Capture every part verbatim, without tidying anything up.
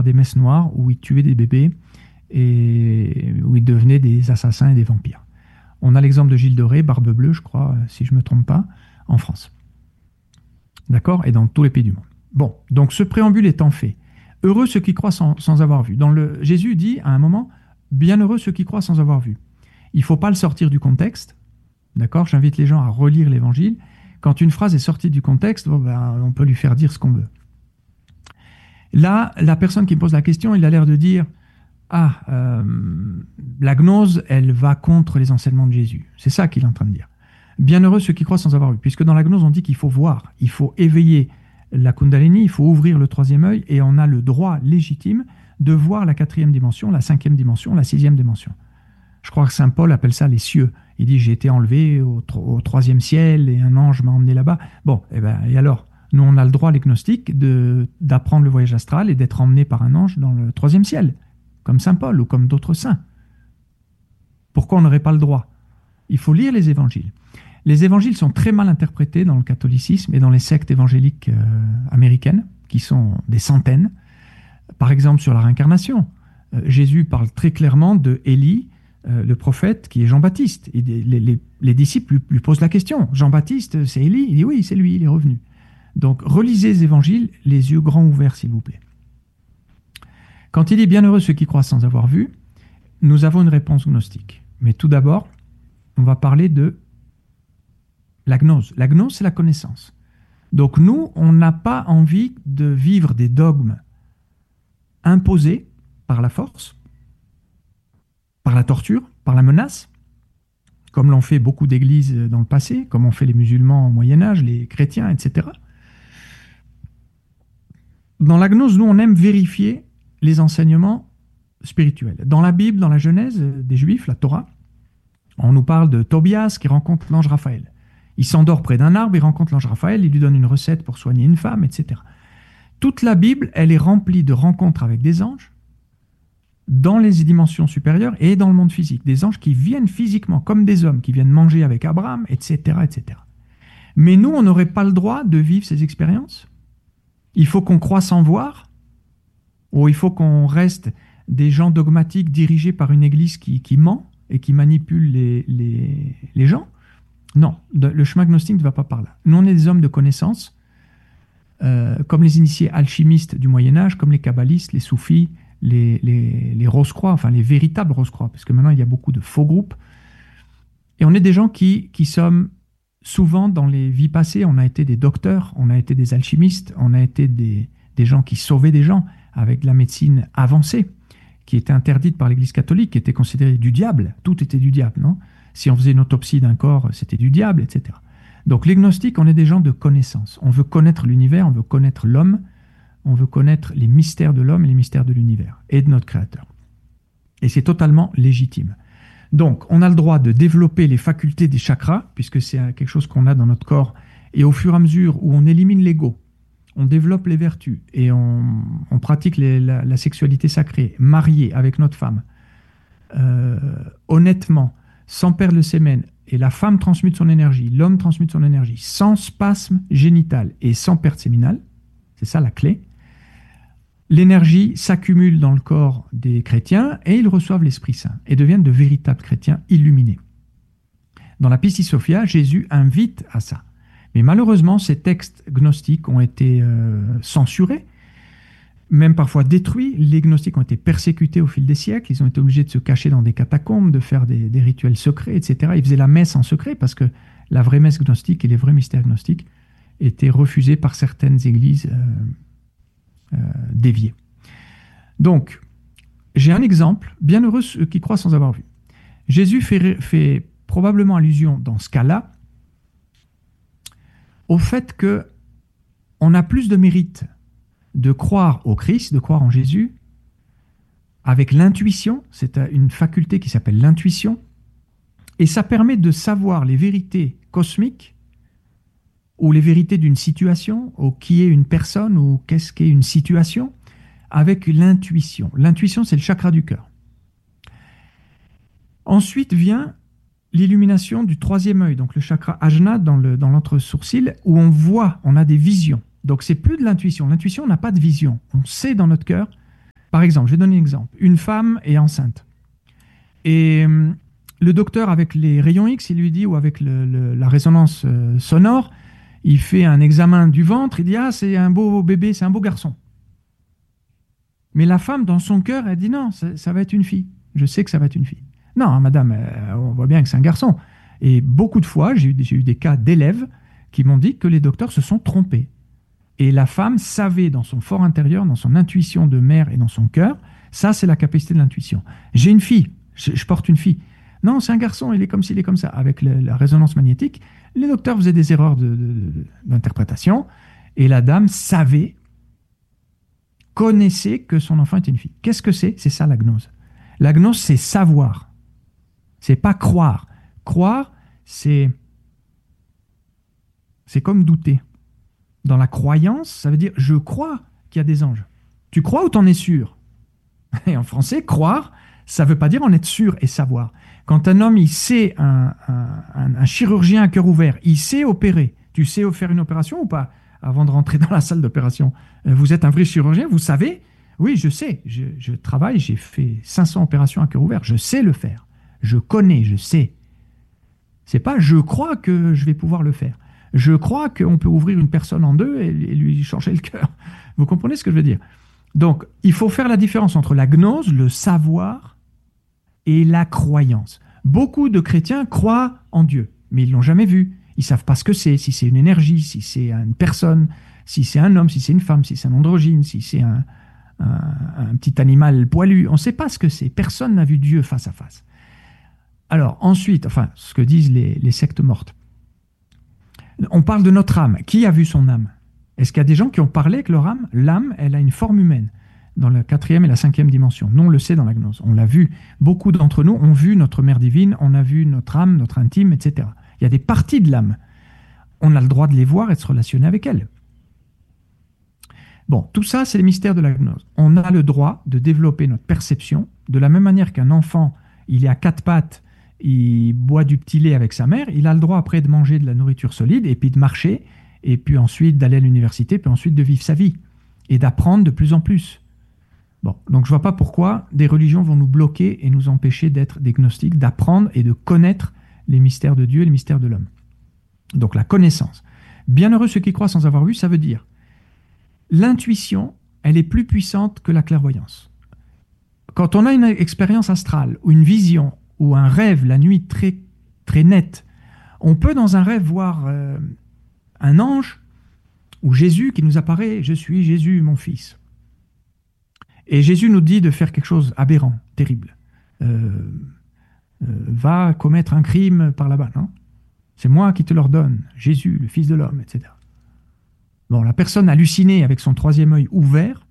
faire des messes noires où ils tuaient des bébés et où ils devenaient des assassins et des vampires. On a l'exemple de Gilles de Rais, Barbe Bleue, je crois, si je ne me trompe pas, en France. D'accord? Et dans tous les pays du monde. Bon, donc ce préambule étant fait, heureux ceux qui croient sans, sans avoir vu. Dans le, Jésus dit à un moment, bienheureux ceux qui croient sans avoir vu. Il ne faut pas le sortir du contexte. D'accord? J'invite les gens à relire l'évangile. Quand une phrase est sortie du contexte, bon ben, on peut lui faire dire ce qu'on veut. Là, la personne qui me pose la question, il a l'air de dire « Ah, euh, la gnose, elle va contre les enseignements de Jésus. » C'est ça qu'il est en train de dire. Bienheureux ceux qui croient sans avoir vu. Puisque dans la gnose, on dit qu'il faut voir, il faut éveiller la Kundalini, il faut ouvrir le troisième œil et on a le droit légitime de voir la quatrième dimension, la cinquième dimension, la sixième dimension. Je crois que saint Paul appelle ça les cieux. Il dit « J'ai été enlevé au, au troisième ciel et un ange m'a emmené là-bas. » Bon, et, ben, et alors nous, on a le droit, les gnostiques, de, d'apprendre le voyage astral et d'être emmenés par un ange dans le troisième ciel, comme saint Paul ou comme d'autres saints. Pourquoi on n'aurait pas le droit? Il faut lire les évangiles. Les évangiles sont très mal interprétés dans le catholicisme et dans les sectes évangéliques euh, américaines, qui sont des centaines. Par exemple, sur la réincarnation. Euh, Jésus parle très clairement de Élie, euh, le prophète, qui est Jean-Baptiste. Et les, les, les disciples lui, lui posent la question. Jean-Baptiste, c'est Élie? Il dit oui, c'est lui, il est revenu. Donc, relisez les évangiles, les yeux grands ouverts, s'il vous plaît. Quand il dit « bienheureux ceux qui croient sans avoir vu », nous avons une réponse gnostique. Mais tout d'abord, on va parler de la gnose. La gnose, c'est la connaissance. Donc nous, on n'a pas envie de vivre des dogmes imposés par la force, par la torture, par la menace, comme l'ont fait beaucoup d'églises dans le passé, comme ont fait les musulmans au Moyen-Âge, les chrétiens, et cetera. Dans la gnose, nous, on aime vérifier les enseignements spirituels. Dans la Bible, dans la Genèse des Juifs, la Torah, on nous parle de Tobias qui rencontre l'ange Raphaël. Il s'endort près d'un arbre, il rencontre l'ange Raphaël, il lui donne une recette pour soigner une femme, et cetera. Toute la Bible, elle est remplie de rencontres avec des anges dans les dimensions supérieures et dans le monde physique. Des anges qui viennent physiquement, comme des hommes, qui viennent manger avec Abraham, et cetera, et cetera. Mais nous, on n'aurait pas le droit de vivre ces expériences. Il faut qu'on croie sans voir, ou il faut qu'on reste des gens dogmatiques dirigés par une église qui, qui ment et qui manipule les, les, les gens. Non, le chemin gnostique ne va pas par là. Nous, on est des hommes de connaissance, euh, comme les initiés alchimistes du Moyen-Âge, comme les kabbalistes, les soufis, les, les, les Rose-Croix, enfin les véritables Rose-Croix, parce que maintenant, il y a beaucoup de faux groupes. Et on est des gens qui, qui sommes souvent, dans les vies passées, on a été des docteurs, on a été des alchimistes, on a été des, des gens qui sauvaient des gens avec de la médecine avancée, qui était interdite par l'Église catholique, qui était considérée du diable. Tout était du diable, non? Si on faisait une autopsie d'un corps, c'était du diable, et cetera. Donc les gnostiques, on est des gens de connaissance. On veut connaître l'univers, on veut connaître l'homme, on veut connaître les mystères de l'homme et les mystères de l'univers et de notre Créateur. Et c'est totalement légitime. Donc, on a le droit de développer les facultés des chakras, puisque c'est quelque chose qu'on a dans notre corps, et au fur et à mesure où on élimine l'ego, on développe les vertus, et on, on pratique les, la, la sexualité sacrée, mariée avec notre femme, euh, honnêtement, sans perdre le sémen, et la femme transmute son énergie, l'homme transmute son énergie, sans spasme génital et sans perte séminale, c'est ça la clé. L'énergie s'accumule dans le corps des chrétiens et ils reçoivent l'Esprit Saint et deviennent de véritables chrétiens illuminés. Dans la Pistis Sophia, Jésus invite à ça. Mais malheureusement, ces textes gnostiques ont été euh, censurés, même parfois détruits. Les gnostiques ont été persécutés au fil des siècles. Ils ont été obligés de se cacher dans des catacombes, de faire des, des rituels secrets, et cetera. Ils faisaient la messe en secret parce que la vraie messe gnostique et les vrais mystères gnostiques étaient refusés par certaines églises euh, Euh, déviés. Donc, j'ai un exemple, bienheureux ceux qui croient sans avoir vu. Jésus fait, fait probablement allusion dans ce cas-là au fait que on a plus de mérite de croire au Christ, de croire en Jésus, avec l'intuition, c'est une faculté qui s'appelle l'intuition, et ça permet de savoir les vérités cosmiques ou les vérités d'une situation, ou qui est une personne, ou qu'est-ce qu'est une situation, avec l'intuition. L'intuition, c'est le chakra du cœur. Ensuite vient l'illumination du troisième œil, donc le chakra ajna dans, le, dans l'entre-sourcil, où on voit, on a des visions. Donc c'est plus de l'intuition. L'intuition n'a pas de vision. On sait dans notre cœur Par exemple, je vais donner un exemple. Une femme est enceinte. Et hum, le docteur, avec les rayons X, il lui dit, ou avec le, le, la résonance euh, sonore, il fait un examen du ventre, il dit, ah, c'est un beau bébé, c'est un beau garçon. Mais la femme, dans son cœur, elle dit, non, ça, ça va être une fille. Je sais que ça va être une fille. Non, madame, euh, on voit bien que c'est un garçon. Et beaucoup de fois, j'ai eu, j'ai eu des cas d'élèves qui m'ont dit que les docteurs se sont trompés. Et la femme savait dans son fort intérieur, dans son intuition de mère et dans son cœur, ça c'est la capacité de l'intuition. J'ai une fille, je, je porte une fille. Non, c'est un garçon, il est comme ci, il est comme ça. Avec le, la résonance magnétique, les docteurs faisaient des erreurs de, de, de, d'interprétation et la dame savait, connaissait que son enfant était une fille. Qu'est-ce que c'est? C'est ça la gnose. La gnose, c'est savoir. C'est pas croire. Croire, c'est, c'est comme douter. Dans la croyance, ça veut dire je crois qu'il y a des anges. Tu crois ou t'en es sûr? Et en français, croire, ça ne veut pas dire en être sûr et savoir. Quand un homme, il sait, un, un, un, un chirurgien à cœur ouvert, il sait opérer. Tu sais faire une opération ou pas? Avant de rentrer dans la salle d'opération, vous êtes un vrai chirurgien, vous savez? Oui, je sais. Je, je travaille, j'ai fait cinq cents opérations à cœur ouvert. Je sais le faire. Je connais, je sais. C'est pas je crois que je vais pouvoir le faire. Je crois qu'on peut ouvrir une personne en deux et, et lui changer le cœur. Vous comprenez ce que je veux dire? Donc, il faut faire la différence entre la gnose, le savoir, et la croyance. Beaucoup de chrétiens croient en Dieu, mais ils ne l'ont jamais vu. Ils ne savent pas ce que c'est, si c'est une énergie, si c'est une personne, si c'est un homme, si c'est une femme, si c'est un androgyne, si c'est un, un, un petit animal poilu. On ne sait pas ce que c'est. Personne n'a vu Dieu face à face. Alors, ensuite, enfin, ce que disent les, les sectes mortes. On parle de notre âme. Qui a vu son âme? Est-ce qu'il y a des gens qui ont parlé avec leur âme? L'âme, elle a une forme humaine dans la quatrième et la cinquième dimension. Nous, on le sait dans la gnose. On l'a vu. Beaucoup d'entre nous ont vu notre mère divine, on a vu notre âme, notre intime, et cetera. Il y a des parties de l'âme. On a le droit de les voir et de se relationner avec elles. Bon, tout ça, c'est les mystères de la gnose. On a le droit de développer notre perception de la même manière qu'un enfant, il est à quatre pattes, il boit du petit lait avec sa mère, il a le droit après de manger de la nourriture solide et puis de marcher, et puis ensuite d'aller à l'université, puis ensuite de vivre sa vie et d'apprendre de plus en plus. Bon, donc je ne vois pas pourquoi des religions vont nous bloquer et nous empêcher d'être des gnostiques, d'apprendre et de connaître les mystères de Dieu et les mystères de l'homme. Donc la connaissance. Bienheureux ceux qui croient sans avoir vu, ça veut dire l'intuition, elle est plus puissante que la clairvoyance. Quand on a une expérience astrale ou une vision ou un rêve la nuit très, très net, on peut dans un rêve voir euh, un ange ou Jésus qui nous apparaît, je suis Jésus mon fils. Et Jésus nous dit de faire quelque chose aberrant, terrible. Euh, euh, va commettre un crime par là-bas, non? C'est moi qui te l'ordonne, Jésus, le fils de l'homme, et cetera. Bon, la personne hallucinée avec son troisième œil ouvert,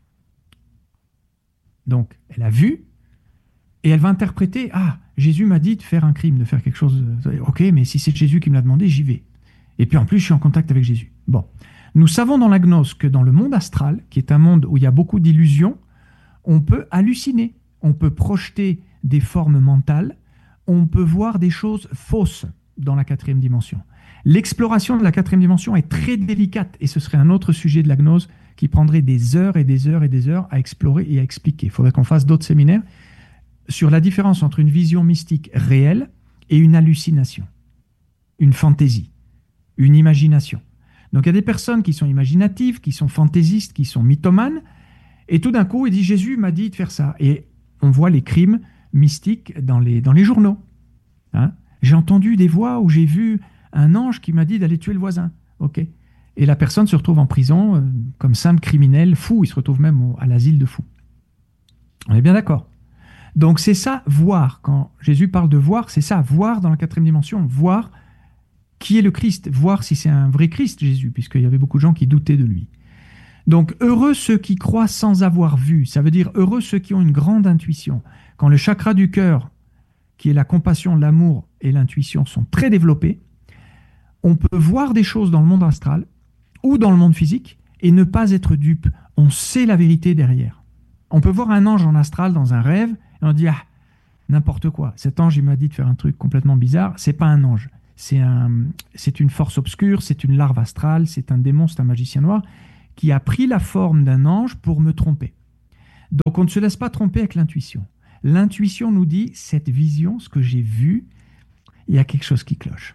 donc elle a vu, et elle va interpréter, ah, Jésus m'a dit de faire un crime, de faire quelque chose, ok, mais si c'est Jésus qui me l'a demandé, j'y vais. Et puis en plus, je suis en contact avec Jésus. Bon, nous savons dans la gnose que dans le monde astral, qui est un monde où il y a beaucoup d'illusions, on peut halluciner, on peut projeter des formes mentales, on peut voir des choses fausses dans la quatrième dimension. L'exploration de la quatrième dimension est très délicate et ce serait un autre sujet de la gnose qui prendrait des heures et des heures et des heures à explorer et à expliquer. Il faudrait qu'on fasse d'autres séminaires sur la différence entre une vision mystique réelle et une hallucination, une fantaisie, une imagination. Donc il y a des personnes qui sont imaginatives, qui sont fantaisistes, qui sont mythomanes, et tout d'un coup, il dit « Jésus m'a dit de faire ça ». Et on voit les crimes mystiques dans les, dans les journaux. Hein? J'ai entendu des voix où j'ai vu un ange qui m'a dit d'aller tuer le voisin. Ok. Et la personne se retrouve en prison euh, comme simple criminel, fou. Il se retrouve même au, à l'asile de fous. On est bien d'accord. Donc c'est ça, voir. Quand Jésus parle de voir, c'est ça, voir dans la quatrième dimension, voir qui est le Christ, voir si c'est un vrai Christ, Jésus, puisqu'il y avait beaucoup de gens qui doutaient de lui. Donc heureux ceux qui croient sans avoir vu, ça veut dire heureux ceux qui ont une grande intuition. Quand le chakra du cœur, qui est la compassion, l'amour et l'intuition, sont très développés, on peut voir des choses dans le monde astral ou dans le monde physique et ne pas être dupe. On sait la vérité derrière. On peut voir un ange en astral dans un rêve et on dit « Ah, n'importe quoi, cet ange il m'a dit de faire un truc complètement bizarre, c'est pas un ange. C'est un, c'est une force obscure, c'est une larve astrale, c'est un démon, c'est un magicien noir qui a pris la forme d'un ange pour me tromper. » Donc on ne se laisse pas tromper avec l'intuition. L'intuition nous dit, cette vision, ce que j'ai vu, il y a quelque chose qui cloche.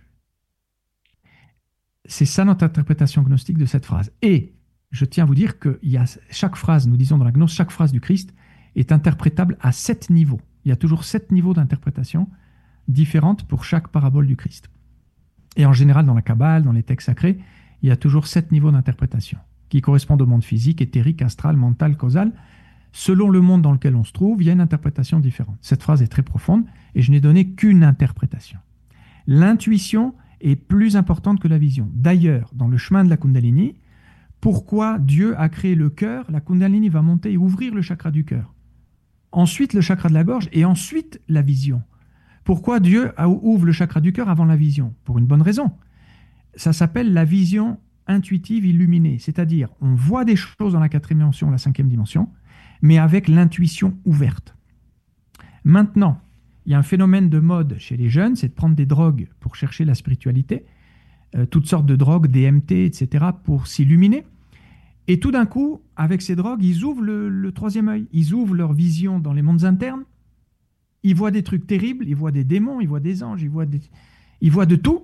C'est ça notre interprétation gnostique de cette phrase. Et je tiens à vous dire que il y a chaque phrase, nous disons dans la gnose, chaque phrase du Christ est interprétable à sept niveaux. Il y a toujours sept niveaux d'interprétation différentes pour chaque parabole du Christ. Et en général, dans la Kabbale, dans les textes sacrés, il y a toujours sept niveaux d'interprétation qui correspondent au monde physique, éthérique, astral, mental, causal. Selon le monde dans lequel on se trouve, il y a une interprétation différente. Cette phrase est très profonde et je n'ai donné qu'une interprétation. L'intuition est plus importante que la vision. D'ailleurs, dans le chemin de la Kundalini, pourquoi Dieu a créé le cœur? La Kundalini va monter et ouvrir le chakra du cœur. Ensuite, le chakra de la gorge et ensuite la vision. Pourquoi Dieu ouvre le chakra du cœur avant la vision? Pour une bonne raison. Ça s'appelle la vision intuitive illuminée. C'est-à-dire, on voit des choses dans la quatrième dimension, la cinquième dimension, mais avec l'intuition ouverte. Maintenant, il y a un phénomène de mode chez les jeunes, c'est de prendre des drogues pour chercher la spiritualité, euh, toutes sortes de drogues, D M T, et cetera, pour s'illuminer. Et tout d'un coup, avec ces drogues, ils ouvrent le, le troisième œil, ils ouvrent leur vision dans les mondes internes, ils voient des trucs terribles, ils voient des démons, ils voient des anges, ils voient, des... ils voient de tout,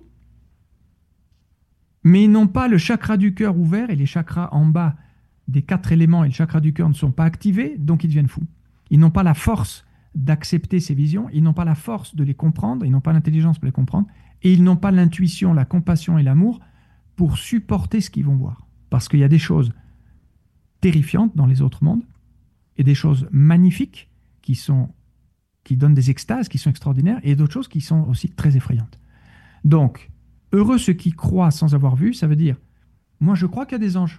mais ils n'ont pas le chakra du cœur ouvert, et les chakras en bas des quatre éléments et le chakra du cœur ne sont pas activés, donc ils deviennent fous. Ils n'ont pas la force d'accepter ces visions, ils n'ont pas la force de les comprendre, ils n'ont pas l'intelligence pour les comprendre, et ils n'ont pas l'intuition, la compassion et l'amour pour supporter ce qu'ils vont voir. Parce qu'il y a des choses terrifiantes dans les autres mondes, et des choses magnifiques qui, sont, qui donnent des extases, qui sont extraordinaires, et d'autres choses qui sont aussi très effrayantes. Donc, heureux ceux qui croient sans avoir vu, ça veut dire, moi je crois qu'il y a des anges.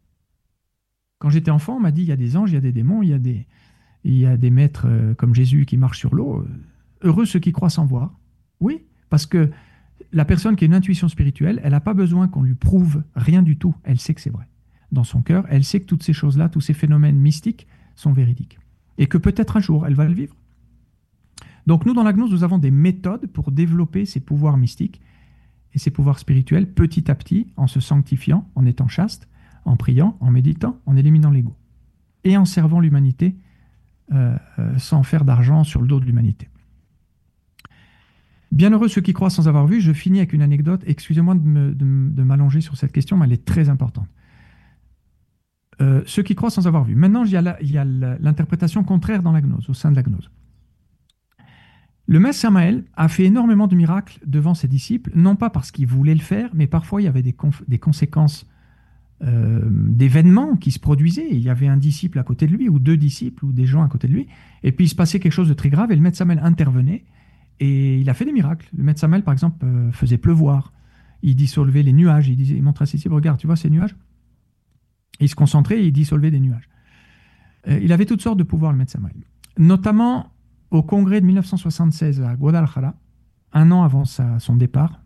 Quand j'étais enfant, on m'a dit, il y a des anges, il y a des démons, il y a des, il y a des maîtres euh, comme Jésus qui marchent sur l'eau. Heureux ceux qui croient sans voir. Oui, parce que la personne qui a une intuition spirituelle, elle n'a pas besoin qu'on lui prouve rien du tout. Elle sait que c'est vrai. Dans son cœur, elle sait que toutes ces choses-là, tous ces phénomènes mystiques sont véridiques. Et que peut-être un jour, elle va le vivre. Donc nous, dans la gnose, nous avons des méthodes pour développer ces pouvoirs mystiques et ces pouvoirs spirituels petit à petit, en se sanctifiant, en étant chaste, en priant, en méditant, en éliminant l'ego. Et en servant l'humanité euh, euh, sans faire d'argent sur le dos de l'humanité. Bienheureux ceux qui croient sans avoir vu. Je finis avec une anecdote. Excusez-moi de, me, de, de m'allonger sur cette question, mais elle est très importante. Euh, ceux qui croient sans avoir vu. Maintenant, il y a, la, il y a la, l'interprétation contraire dans la gnose, au sein de la gnose. Le maître Samael a fait énormément de miracles devant ses disciples, non pas parce qu'il voulait le faire, mais parfois il y avait des, conf- des conséquences euh, d'événements qui se produisaient. Il y avait un disciple à côté de lui, ou deux disciples, ou des gens à côté de lui, et puis il se passait quelque chose de très grave, et le maître Samael intervenait, et il a fait des miracles. Le maître Samael, par exemple, euh, faisait pleuvoir, il dissolvait les nuages, il, disait, il montrait à ses disciples, regarde, tu vois ces nuages? Il se concentrait et il dissolvait des nuages. Euh, il avait toutes sortes de pouvoirs, le maître Samael. Notamment au congrès de mille neuf cent soixante-seize à Guadalajara, un an avant sa, son départ,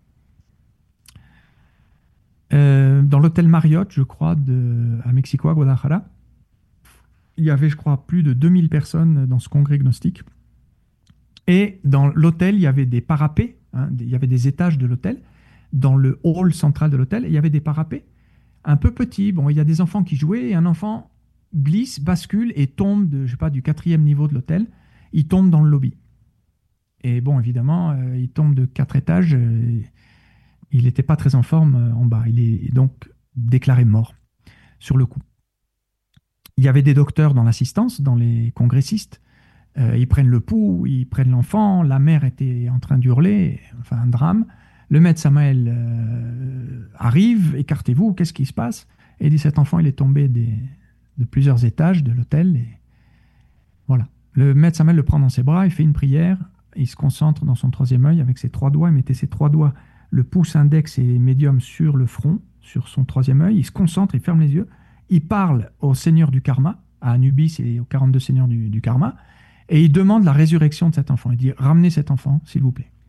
euh, dans l'hôtel Marriott, je crois, de, à Mexico, à Guadalajara, il y avait, je crois, plus de deux mille personnes dans ce congrès gnostique. Et dans l'hôtel, il y avait des parapets, hein, il y avait des étages de l'hôtel. Dans le hall central de l'hôtel, il y avait des parapets un peu petits. Bon, il y a des enfants qui jouaient, et un enfant glisse, bascule et tombe de, je sais pas, du quatrième niveau de l'hôtel. Il tombe dans le lobby. Et bon, évidemment, euh, il tombe de quatre étages. Euh, il n'était pas très en forme euh, en bas. Il est donc déclaré mort sur le coup. Il y avait des docteurs dans l'assistance, dans les congressistes. Euh, ils prennent le pouls, ils prennent l'enfant. La mère était en train d'hurler. Enfin, un drame. Le maître Samael euh, arrive. Écartez-vous, qu'est-ce qui se passe? Et il dit, cet enfant, il est tombé des, de plusieurs étages de l'hôtel. Et voilà. Le maître Samael le prend dans ses bras, il fait une prière, il se concentre dans son troisième œil avec ses trois doigts, il mettait ses trois doigts, le pouce, index et médium sur le front, sur son troisième œil, il se concentre, il ferme les yeux, il parle au seigneur du karma, à Anubis et aux quarante-deux seigneurs du, du karma, et il demande la résurrection de cet enfant. Il dit, ramenez cet enfant, s'il vous plaît.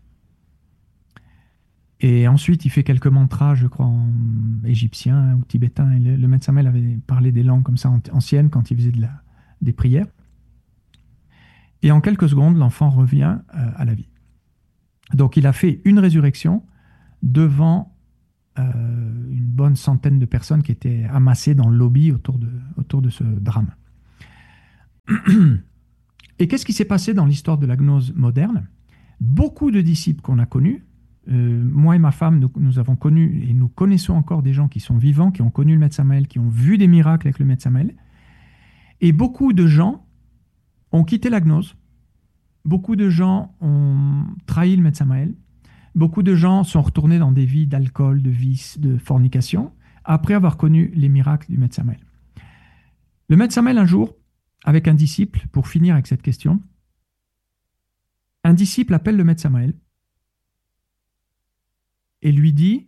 Et ensuite, il fait quelques mantras, je crois, en égyptien ou tibétain, et le, le maître Samael avait parlé des langues comme ça anciennes quand il faisait de la, des prières. Et en quelques secondes, l'enfant revient euh, à la vie. Donc il a fait une résurrection devant euh, une bonne centaine de personnes qui étaient amassées dans le lobby autour de, autour de ce drame. Et qu'est-ce qui s'est passé dans l'histoire de la gnose moderne? Beaucoup de disciples qu'on a connus, euh, moi et ma femme, nous, nous avons connu et nous connaissons encore des gens qui sont vivants, qui ont connu le maître Samaël, qui ont vu des miracles avec le maître Samaël. Et beaucoup de gens ont quitté la gnose. Beaucoup de gens ont trahi le maître Samaël. Beaucoup de gens sont retournés dans des vies d'alcool, de vice, de fornication, après avoir connu les miracles du maître Samaël. Le maître Samaël, un jour, avec un disciple, pour finir avec cette question, un disciple appelle le maître Samaël et lui dit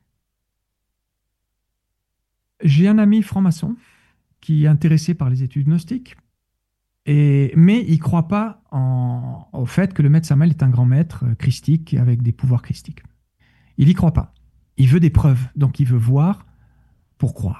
« J'ai un ami franc-maçon qui est intéressé par les études gnostiques, et, mais il ne croit pas en, au fait que le maître Samaël est un grand maître christique avec des pouvoirs christiques. Il n'y croit pas. Il veut des preuves, donc il veut voir pour croire. »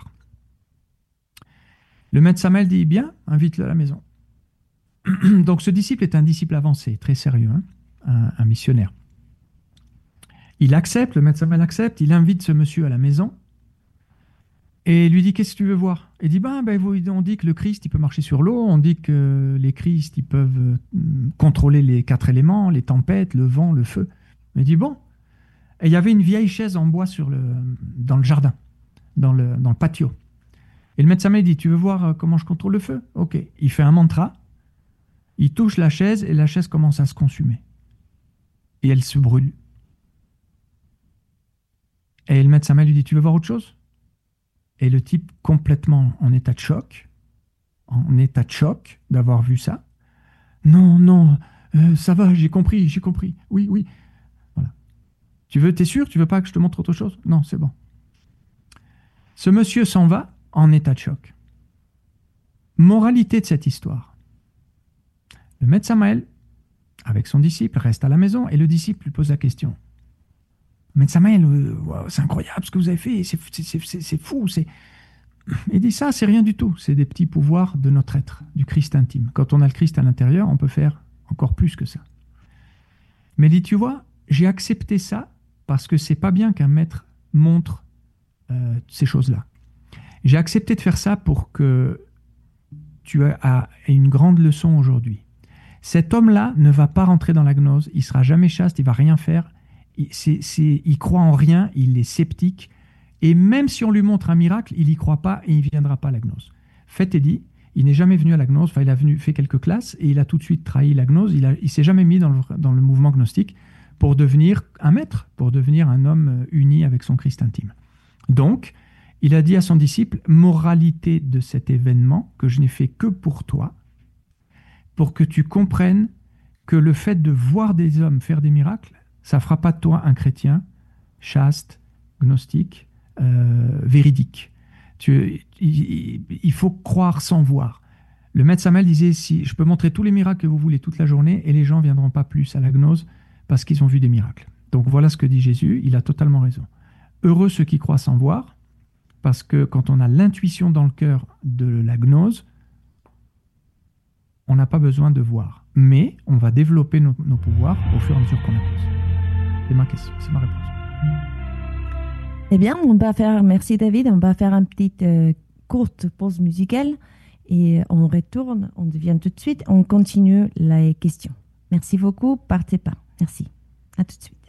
Le maître Samaël dit « Bien, invite-le à la maison. » Donc ce disciple est un disciple avancé, très sérieux, hein, un, un missionnaire. Il accepte, le maître Samaël accepte, il invite ce monsieur à la maison et lui dit « Qu'est-ce que tu veux voir ?» Il dit ben, ben, on dit que le Christ il peut marcher sur l'eau, on dit que les Christ ils peuvent contrôler les quatre éléments, les tempêtes, le vent, le feu. » Il dit « Bon. » Et il y avait une vieille chaise en bois sur le, dans le jardin, dans le, dans le patio. Et le maître Samaël dit « Tu veux voir comment je contrôle le feu ?» Ok. Il fait un mantra, il touche la chaise et la chaise commence à se consumer. Et elle se brûle. Et le maître Samaël lui dit « Tu veux voir autre chose ?» Et le type, complètement en état de choc, en état de choc d'avoir vu ça. « Non, non, euh, ça va, j'ai compris, j'ai compris. Oui, oui. » Voilà. « Tu veux, t'es sûr? Tu veux pas que je te montre autre chose? » Non, c'est bon. Ce monsieur s'en va en état de choc. Moralité de cette histoire. Le maître Samaël, avec son disciple, reste à la maison et le disciple lui pose la question. Maître Samaël, euh, wow, c'est incroyable ce que vous avez fait, c'est, c'est, c'est, c'est fou. C'est... Il dit ça, c'est rien du tout. C'est des petits pouvoirs de notre être, du Christ intime. Quand on a le Christ à l'intérieur, on peut faire encore plus que ça. Mais il dit, tu vois, j'ai accepté ça parce que c'est pas bien qu'un maître montre euh, ces choses-là. J'ai accepté de faire ça pour que tu aies une grande leçon aujourd'hui. Cet homme-là ne va pas rentrer dans la gnose, il sera jamais chaste, il va rien faire. Il, c'est, c'est, il croit en rien, il est sceptique. Et même si on lui montre un miracle, il n'y croit pas et il ne viendra pas à la gnose. Fait et dit, il n'est jamais venu à la gnose, enfin il a venu, fait quelques classes et il a tout de suite trahi la gnose. Il ne s'est jamais mis dans le, dans le mouvement gnostique pour devenir un maître, pour devenir un homme uni avec son Christ intime. Donc, il a dit à son disciple, moralité de cet événement que je n'ai fait que pour toi, pour que tu comprennes que le fait de voir des hommes faire des miracles, ça ne fera pas de toi un chrétien chaste, gnostique, euh, véridique. Tu, il, il faut croire sans voir. Le maître Samaël disait, si je peux montrer tous les miracles que vous voulez toute la journée et les gens ne viendront pas plus à la gnose parce qu'ils ont vu des miracles. Donc voilà ce que dit Jésus, il a totalement raison. Heureux ceux qui croient sans voir, parce que quand on a l'intuition dans le cœur de la gnose, on n'a pas besoin de voir. Mais on va développer nos, nos pouvoirs au fur et à mesure qu'on avance. C'est ma question, c'est ma réponse. Eh bien, on va faire, merci David, on va faire une petite euh, courte pause musicale et on retourne, on devient tout de suite, on continue les questions. Merci beaucoup, partez pas. Merci. À tout de suite.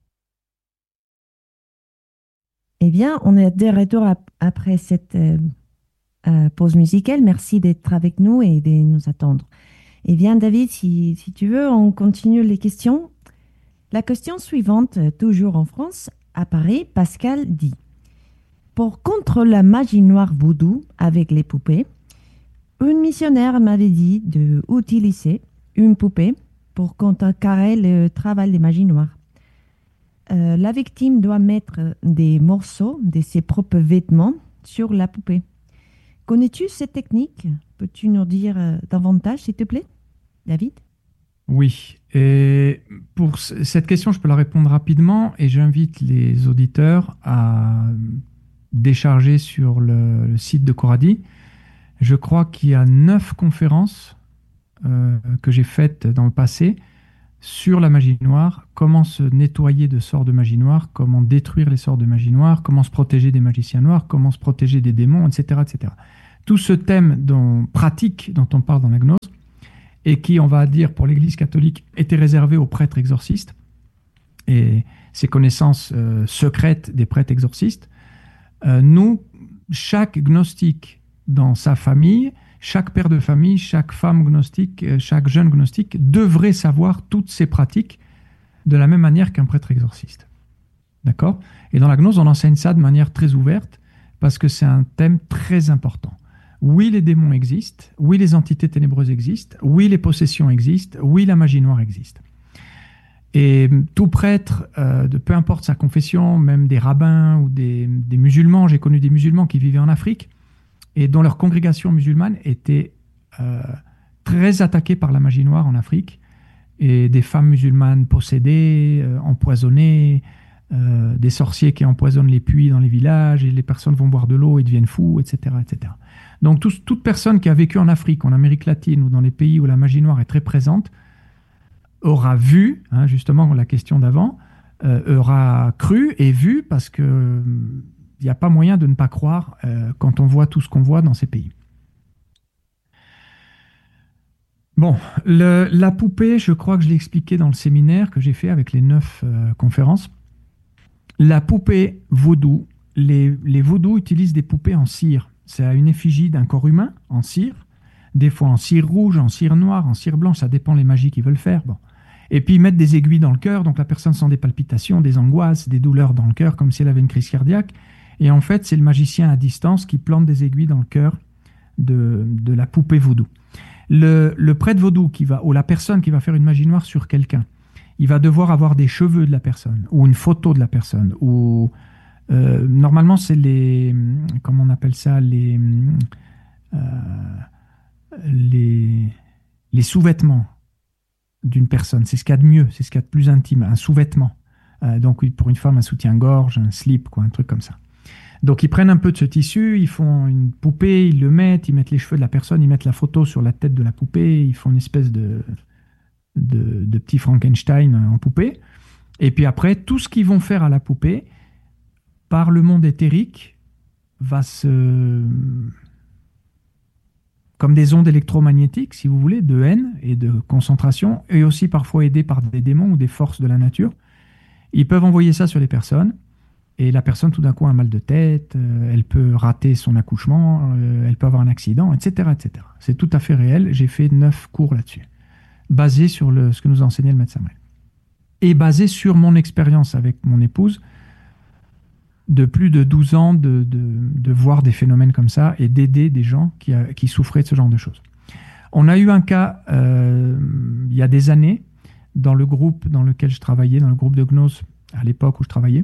Eh bien, on est de retour ap- après cette euh, euh, pause musicale. Merci d'être avec nous et de nous attendre. Eh bien, David, si, si tu veux, on continue les questions. La question suivante, toujours en France, à Paris, Pascal dit « Pour contre la magie noire vaudou avec les poupées, une missionnaire m'avait dit d'utiliser une poupée pour contrecarrer le travail des magies noires. Euh, la victime doit mettre des morceaux de ses propres vêtements sur la poupée. Connais-tu cette technique? Peux-tu nous dire euh, davantage, s'il te plaît, David? Oui, et pour c- cette question, je peux la répondre rapidement et j'invite les auditeurs à décharger sur le, le site de Coradi. Je crois qu'il y a neuf conférences euh, que j'ai faites dans le passé sur la magie noire, comment se nettoyer de sorts de magie noire, comment détruire les sorts de magie noire, comment se protéger des magiciens noirs, comment se protéger des démons, et cetera, et cetera. Tout ce thème dont, pratique dont on parle dans la gnose, et qui, on va dire, pour l'Église catholique, était réservé aux prêtres exorcistes et ces connaissances euh, secrètes des prêtres exorcistes. Euh, nous, chaque gnostique dans sa famille, chaque père de famille, chaque femme gnostique, chaque jeune gnostique devrait savoir toutes ces pratiques de la même manière qu'un prêtre exorciste. D'accord ? Et dans la gnose, on enseigne ça de manière très ouverte parce que c'est un thème très important. Oui, les démons existent. Oui, les entités ténébreuses existent. Oui, les possessions existent. Oui, la magie noire existe. Et tout prêtre, euh, de peu importe sa confession, même des rabbins ou des, des musulmans, j'ai connu des musulmans qui vivaient en Afrique et dont leur congrégation musulmane était euh, très attaquée par la magie noire en Afrique, et des femmes musulmanes possédées, euh, empoisonnées, euh, des sorciers qui empoisonnent les puits dans les villages, et les personnes vont boire de l'eau et deviennent fous, et cetera, et cetera. Donc tout, toute personne qui a vécu en Afrique, en Amérique latine ou dans les pays où la magie noire est très présente, aura vu, hein, justement la question d'avant, euh, aura cru et vu, parce que il n'y a pas moyen de ne pas croire euh, quand on voit tout ce qu'on voit dans ces pays. Bon, le, la poupée, je crois que je l'ai expliqué dans le séminaire que j'ai fait avec les neuf euh, conférences. La poupée vaudou, les, les vaudous utilisent des poupées en cire. C'est une effigie d'un corps humain en cire, des fois en cire rouge, en cire noire, en cire blanche, ça dépend les magies qu'ils veulent faire. Bon. Et puis ils mettent des aiguilles dans le cœur, donc la personne sent des palpitations, des angoisses, des douleurs dans le cœur, comme si elle avait une crise cardiaque. Et en fait, c'est le magicien à distance qui plante des aiguilles dans le cœur de, de la poupée vaudou. Le, le prêtre vaudou qui va, ou la personne qui va faire une magie noire sur quelqu'un, il va devoir avoir des cheveux de la personne, ou une photo de la personne, ou euh, normalement c'est les, comment on appelle ça, les, euh, les, les sous-vêtements d'une personne. C'est ce qu'il y a de mieux, c'est ce qu'il y a de plus intime, un sous-vêtement. Euh, donc pour une femme, un soutien-gorge, un slip, quoi, un truc comme ça. Donc ils prennent un peu de ce tissu, ils font une poupée, ils le mettent, ils mettent les cheveux de la personne, ils mettent la photo sur la tête de la poupée, ils font une espèce de, de, de petit Frankenstein en poupée. Et puis après, tout ce qu'ils vont faire à la poupée, par le monde éthérique, va se... comme des ondes électromagnétiques, si vous voulez, de haine et de concentration, et aussi parfois aidés par des démons ou des forces de la nature. Ils peuvent envoyer ça sur les personnes. Et la personne, tout d'un coup, a un mal de tête, euh, elle peut rater son accouchement, euh, elle peut avoir un accident, et cetera, et cetera. C'est tout à fait réel. J'ai fait neuf cours là-dessus, basés sur le, ce que nous a enseigné le maître Samuel. Et basé sur mon expérience avec mon épouse, de plus de douze ans, de, de, de voir des phénomènes comme ça et d'aider des gens qui, a, qui souffraient de ce genre de choses. On a eu un cas, euh, il y a des années, dans le groupe dans lequel je travaillais, dans le groupe de Gnose, à l'époque où je travaillais,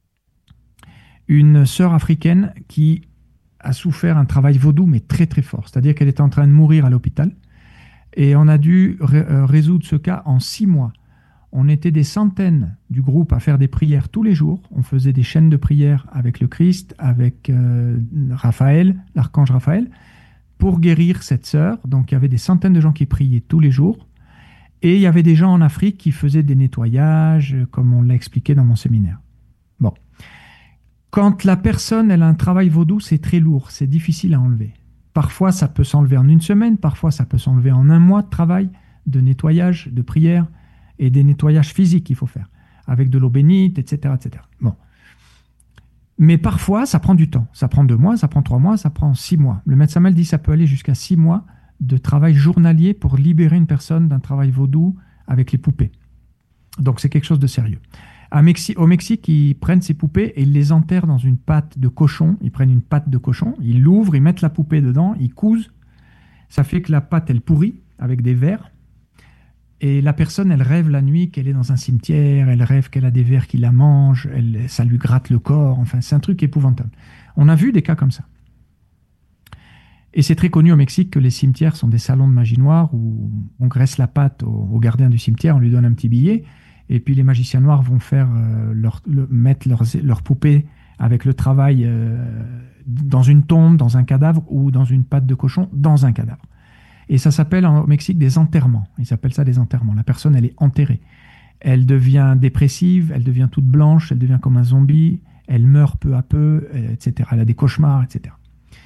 une sœur africaine qui a souffert un travail vaudou, mais très très fort. C'est-à-dire qu'elle était en train de mourir à l'hôpital. Et on a dû ré- résoudre ce cas en six mois. On était des centaines du groupe à faire des prières tous les jours. On faisait des chaînes de prières avec le Christ, avec euh, Raphaël, l'archange Raphaël, pour guérir cette sœur. Donc il y avait des centaines de gens qui priaient tous les jours. Et il y avait des gens en Afrique qui faisaient des nettoyages, comme on l'a expliqué dans mon séminaire. Bon. Quand la personne elle a un travail vaudou, c'est très lourd, c'est difficile à enlever. Parfois, ça peut s'enlever en une semaine, parfois, ça peut s'enlever en un mois de travail, de nettoyage, de prière, et des nettoyages physiques qu'il faut faire, avec de l'eau bénite, et cetera, et cetera. Bon. Mais parfois, ça prend du temps. Ça prend deux mois, ça prend trois mois, ça prend six mois. Le maître Samuel dit que ça peut aller jusqu'à six mois de travail journalier pour libérer une personne d'un travail vaudou avec les poupées. Donc, c'est quelque chose de sérieux. À Mexi- au Mexique, ils prennent ces poupées et ils les enterrent dans une pâte de cochon. Ils prennent une pâte de cochon, ils l'ouvrent, ils mettent la poupée dedans, ils cousent. Ça fait que la pâte, elle pourrit avec des vers. Et la personne, elle rêve la nuit qu'elle est dans un cimetière, elle rêve qu'elle a des vers qui la mangent, elle, ça lui gratte le corps. Enfin, c'est un truc épouvantable. On a vu des cas comme ça. Et c'est très connu au Mexique que les cimetières sont des salons de magie noire où on graisse la pâte au, au gardien du cimetière, on lui donne un petit billet. Et puis les magiciens noirs vont faire euh, leur, le, mettre leurs leur poupées avec le travail euh, dans une tombe, dans un cadavre, ou dans une pâte de cochon, dans un cadavre. Et ça s'appelle au Mexique des enterrements. Ils appellent ça des enterrements. La personne, elle est enterrée. Elle devient dépressive, elle devient toute blanche, elle devient comme un zombie, elle meurt peu à peu, et cetera. Elle a des cauchemars, et cetera.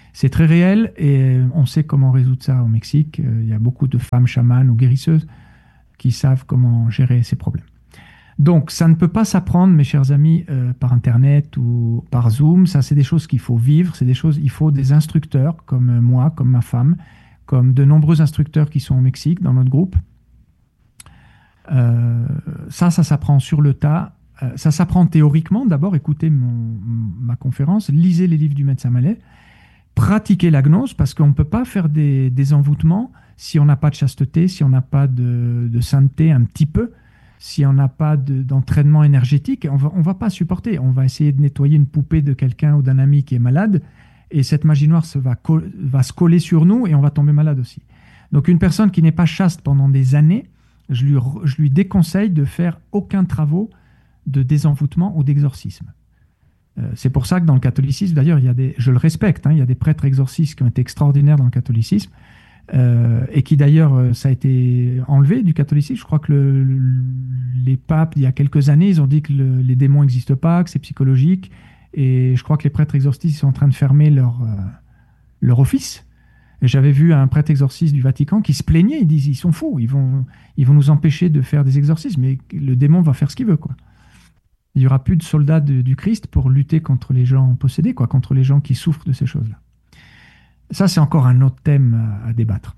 C'est très réel et on sait comment résoudre ça au Mexique. Il y a beaucoup de femmes chamanes ou guérisseuses qui savent comment gérer ces problèmes. Donc, ça ne peut pas s'apprendre, mes chers amis, euh, par Internet ou par Zoom. Ça, c'est des choses qu'il faut vivre. C'est des choses, il faut des instructeurs comme moi, comme ma femme, comme de nombreux instructeurs qui sont au Mexique dans notre groupe. Euh, ça, ça s'apprend sur le tas. Euh, ça s'apprend théoriquement. D'abord, écoutez mon, ma conférence, lisez les livres du médecin malais, pratiquez la gnose, parce qu'on ne peut pas faire des, des envoûtements si on n'a pas de chasteté, si on n'a pas de, de sainteté un petit peu. Si on n'a pas de, d'entraînement énergétique, on va, on va pas supporter. On va essayer de nettoyer une poupée de quelqu'un ou d'un ami qui est malade, et cette magie noire se va, co- va se coller sur nous et on va tomber malade aussi. Donc une personne qui n'est pas chaste pendant des années, je lui, je lui déconseille de faire aucun travaux de désenvoûtement ou d'exorcisme. Euh, c'est pour ça que dans le catholicisme, d'ailleurs, il y a des, je le respecte, hein, il y a des prêtres exorcistes qui ont été extraordinaires dans le catholicisme. Euh, et qui d'ailleurs, euh, ça a été enlevé du catholicisme. Je crois que le, le, les papes, il y a quelques années, ils ont dit que le, les démons n'existent pas, que c'est psychologique. Et je crois que les prêtres exorcistes sont en train de fermer leur, euh, leur office. Et j'avais vu un prêtre exorciste du Vatican qui se plaignait. Ils disent, ils sont fous, ils vont, ils vont nous empêcher de faire des exorcismes. Mais le démon va faire ce qu'il veut, quoi. Il n'y aura plus de soldats de, du Christ pour lutter contre les gens possédés, quoi, contre les gens qui souffrent de ces choses-là. Ça, c'est encore un autre thème à, à débattre.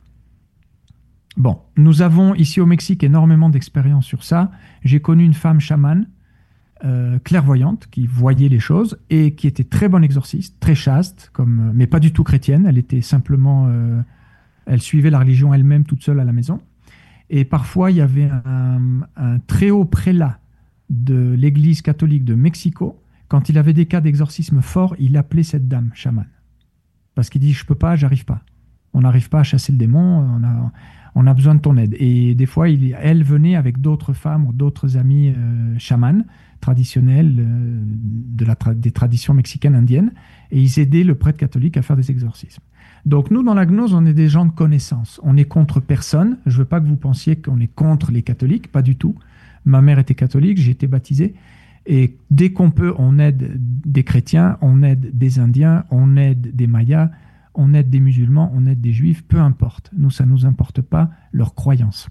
Bon, nous avons ici au Mexique énormément d'expérience sur ça. J'ai connu une femme chamane, euh, clairvoyante, qui voyait les choses et qui était très bonne exorciste, très chaste, comme, mais pas du tout chrétienne. Elle était simplement, euh, elle suivait la religion elle-même toute seule à la maison. Et parfois, il y avait un, un très haut prélat de l'Église catholique de Mexico. Quand il avait des cas d'exorcisme forts, il appelait cette dame chamane. Parce qu'il dit, je peux pas, j'arrive pas. On n'arrive pas à chasser le démon, on a, on a besoin de ton aide. Et des fois, il, elle venait avec d'autres femmes ou d'autres amis euh, chamanes traditionnels euh, de la tra- des traditions mexicaines indiennes, et ils aidaient le prêtre catholique à faire des exorcismes. Donc nous, dans la gnose, on est des gens de connaissance. On est contre personne. Je veux pas que vous pensiez qu'on est contre les catholiques, pas du tout. Ma mère était catholique, j'ai été baptisé. Et dès qu'on peut, on aide des chrétiens, on aide des Indiens, on aide des Mayas, on aide des musulmans, on aide des juifs, peu importe. Nous, ça ne nous importe pas leur croyance.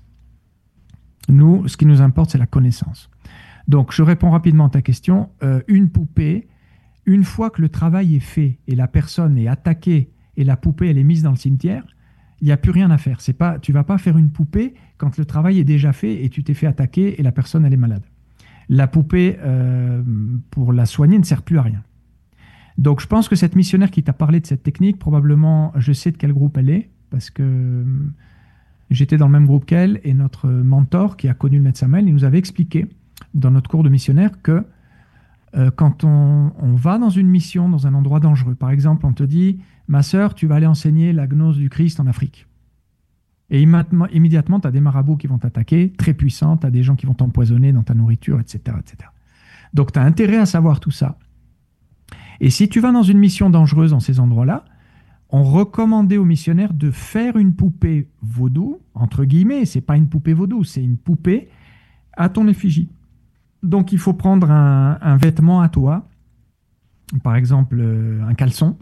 Nous, ce qui nous importe, c'est la connaissance. Donc, je réponds rapidement à ta question. Euh, une poupée, une fois que le travail est fait et la personne est attaquée et la poupée, elle est mise dans le cimetière, il n'y a plus rien à faire. C'est pas, tu ne vas pas faire une poupée quand le travail est déjà fait et tu t'es fait attaquer et la personne, elle est malade. La poupée, euh, pour la soigner, ne sert plus à rien. Donc, je pense que cette missionnaire qui t'a parlé de cette technique, probablement, je sais de quel groupe elle est, parce que euh, j'étais dans le même groupe qu'elle, et notre mentor, qui a connu le médecin Mel, il nous avait expliqué, dans notre cours de missionnaire, que euh, quand on, on va dans une mission, dans un endroit dangereux, par exemple, on te dit, ma sœur, tu vas aller enseigner la gnose du Christ en Afrique. Et immédiatement, tu as des marabouts qui vont t'attaquer, très puissants, tu as des gens qui vont t'empoisonner dans ta nourriture, et cetera, et cetera. Donc, tu as intérêt à savoir tout ça. Et si tu vas dans une mission dangereuse dans ces endroits-là, on recommandait aux missionnaires de faire une poupée vaudou, entre guillemets, c'est pas une poupée vaudou, c'est une poupée à ton effigie. Donc, il faut prendre un, un vêtement à toi, par exemple euh, un caleçon,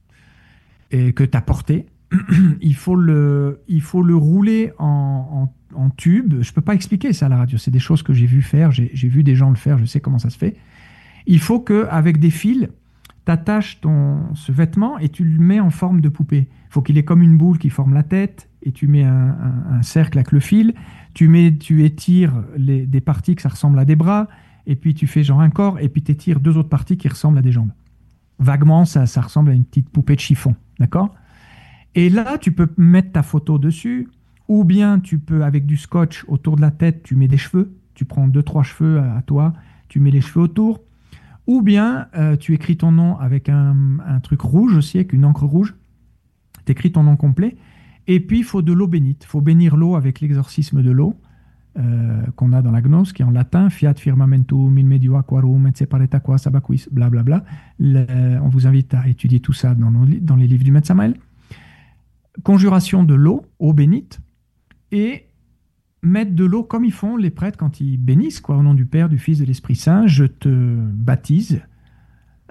et que tu as porté. Il faut, le, il faut le rouler en, en, en tube. Je ne peux pas expliquer ça à la radio. C'est des choses que j'ai vu faire. J'ai, j'ai vu des gens le faire. Je sais comment ça se fait. Il faut qu'avec des fils, tu attaches ton, ce vêtement et tu le mets en forme de poupée. Il faut qu'il ait comme une boule qui forme la tête et tu mets un, un, un cercle avec le fil. Tu, mets, tu étires les, des parties que ça ressemble à des bras et puis tu fais genre un corps et puis tu étires deux autres parties qui ressemblent à des jambes. Vaguement, ça, ça ressemble à une petite poupée de chiffon. D'accord ? Et là, tu peux mettre ta photo dessus, ou bien tu peux, avec du scotch autour de la tête, tu mets des cheveux, tu prends deux, trois cheveux à toi, tu mets les cheveux autour, ou bien euh, tu écris ton nom avec un, un truc rouge aussi, avec une encre rouge, tu écris ton nom complet, et puis il faut de l'eau bénite, il faut bénir l'eau avec l'exorcisme de l'eau, euh, qu'on a dans la gnose, qui est en latin, fiat firmamentum in medio aquarum, et separet aqua sabaquis, blablabla. Le, on vous invite à étudier tout ça dans, nos, dans les livres du médecin Maël. Conjuration de l'eau, eau bénite, et mettre de l'eau comme ils font les prêtres quand ils bénissent, quoi, au nom du Père, du Fils, de l'Esprit Saint. Je te baptise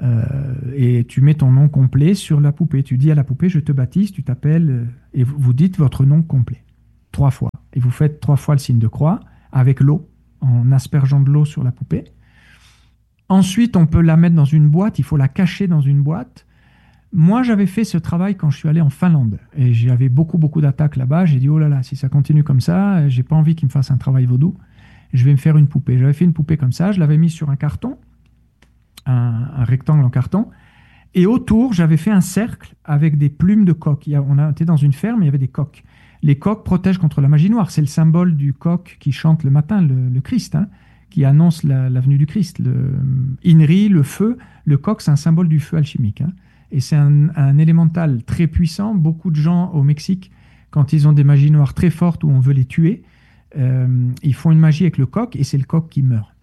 Euh, et tu mets ton nom complet sur la poupée. Tu dis à la poupée, je te baptise, tu t'appelles, euh, et vous, vous dites votre nom complet. Trois fois. Et vous faites trois fois le signe de croix avec l'eau, en aspergeant de l'eau sur la poupée. Ensuite, on peut la mettre dans une boîte, il faut la cacher dans une boîte. Moi, j'avais fait ce travail quand je suis allé en Finlande et j'avais beaucoup, beaucoup d'attaques là-bas. J'ai dit, oh là là, si ça continue comme ça, j'ai pas envie qu'ils me fassent un travail vaudou. Je vais me faire une poupée. J'avais fait une poupée comme ça, je l'avais mise sur un carton, un, un rectangle en carton, et autour, j'avais fait un cercle avec des plumes de coq. Il y a, on a été dans une ferme, il y avait des coqs. Les coqs protègent contre la magie noire. C'est le symbole du coq qui chante le matin, le, le Christ, hein, qui annonce la, la venue du Christ. Le Inri, le feu, le coq, c'est un symbole du feu alchimique, hein. Et c'est un, un élémental très puissant. Beaucoup de gens au Mexique, quand ils ont des magies noires très fortes où on veut les tuer, euh, ils font une magie avec le coq et c'est le coq qui meurt.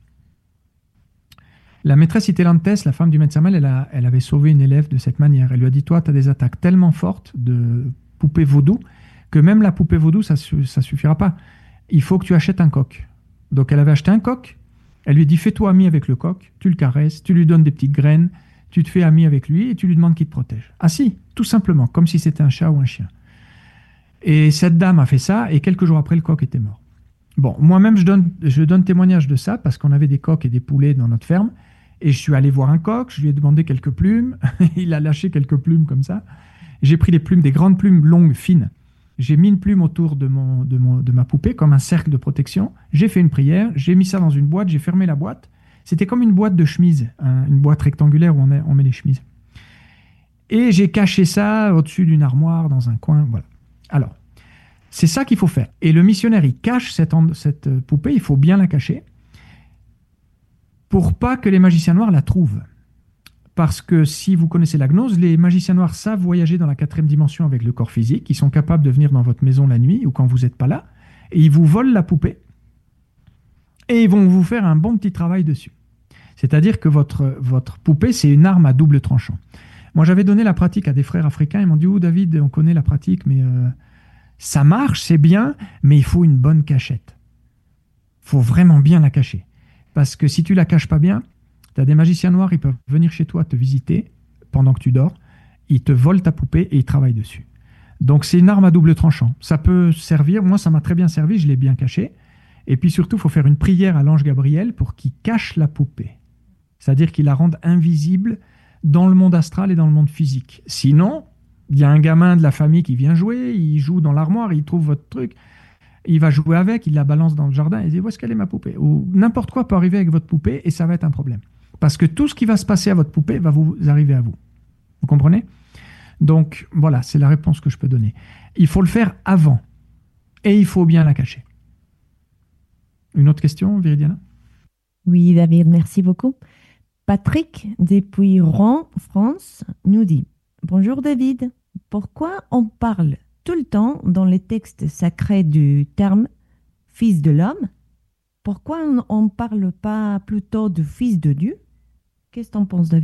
La maîtresse Itelantes, la femme du Metzamal, elle, a, elle avait sauvé une élève de cette manière. Elle lui a dit, toi, tu as des attaques tellement fortes de poupée vaudou que même la poupée vaudou, ça ne suffira pas. Il faut que tu achètes un coq. Donc elle avait acheté un coq. Elle lui dit, fais-toi ami avec le coq, tu le caresses, tu lui donnes des petites graines, tu te fais ami avec lui et tu lui demandes qu'il te protège. Ah si, tout simplement, comme si c'était un chat ou un chien. Et cette dame a fait ça, et quelques jours après, le coq était mort. Bon, moi-même, je donne, je donne témoignage de ça, parce qu'on avait des coqs et des poulets dans notre ferme, et je suis allé voir un coq, je lui ai demandé quelques plumes, il a lâché quelques plumes comme ça. J'ai pris les plumes, des grandes plumes longues, fines. J'ai mis une plume autour de, mon, de, mon, de ma poupée, comme un cercle de protection. J'ai fait une prière, j'ai mis ça dans une boîte, j'ai fermé la boîte. C'était comme une boîte de chemise, hein, une boîte rectangulaire où on, est, on met les chemises. Et j'ai caché ça au-dessus d'une armoire, dans un coin, voilà. Alors, c'est ça qu'il faut faire. Et le missionnaire, il cache cette, cette poupée, il faut bien la cacher, pour pas que les magiciens noirs la trouvent. Parce que si vous connaissez la gnose, les magiciens noirs savent voyager dans la quatrième dimension avec le corps physique, ils sont capables de venir dans votre maison la nuit, ou quand vous n'êtes pas là, et ils vous volent la poupée, et ils vont vous faire un bon petit travail dessus. C'est-à-dire que votre, votre poupée, c'est une arme à double tranchant. Moi, j'avais donné la pratique à des frères africains. Ils m'ont dit, oh David, on connaît la pratique, mais euh, ça marche, c'est bien, mais il faut une bonne cachette. Il faut vraiment bien la cacher. Parce que si tu la caches pas bien, tu as des magiciens noirs, ils peuvent venir chez toi te visiter pendant que tu dors. Ils te volent ta poupée et ils travaillent dessus. Donc, c'est une arme à double tranchant. Ça peut servir. Moi, ça m'a très bien servi. Je l'ai bien caché. Et puis surtout, il faut faire une prière à l'ange Gabriel pour qu'il cache la poupée. C'est-à-dire qu'il la rende invisible dans le monde astral et dans le monde physique. Sinon, il y a un gamin de la famille qui vient jouer, il joue dans l'armoire, il trouve votre truc, il va jouer avec, il la balance dans le jardin, et il dit « Où est-ce qu'elle est ma poupée ?» Ou n'importe quoi peut arriver avec votre poupée et ça va être un problème. Parce que tout ce qui va se passer à votre poupée va vous arriver à vous. Vous comprenez ? Donc, voilà, c'est la réponse que je peux donner. Il faut le faire avant et il faut bien la cacher. Une autre question, Viridiana ? Oui, David, merci beaucoup. Patrick, depuis Rouen, France, nous dit « Bonjour David, pourquoi on parle tout le temps dans les textes sacrés du terme « fils de l'homme » Pourquoi on ne parle pas plutôt de « fils de Dieu » Qu'est-ce que tu en penses, David ?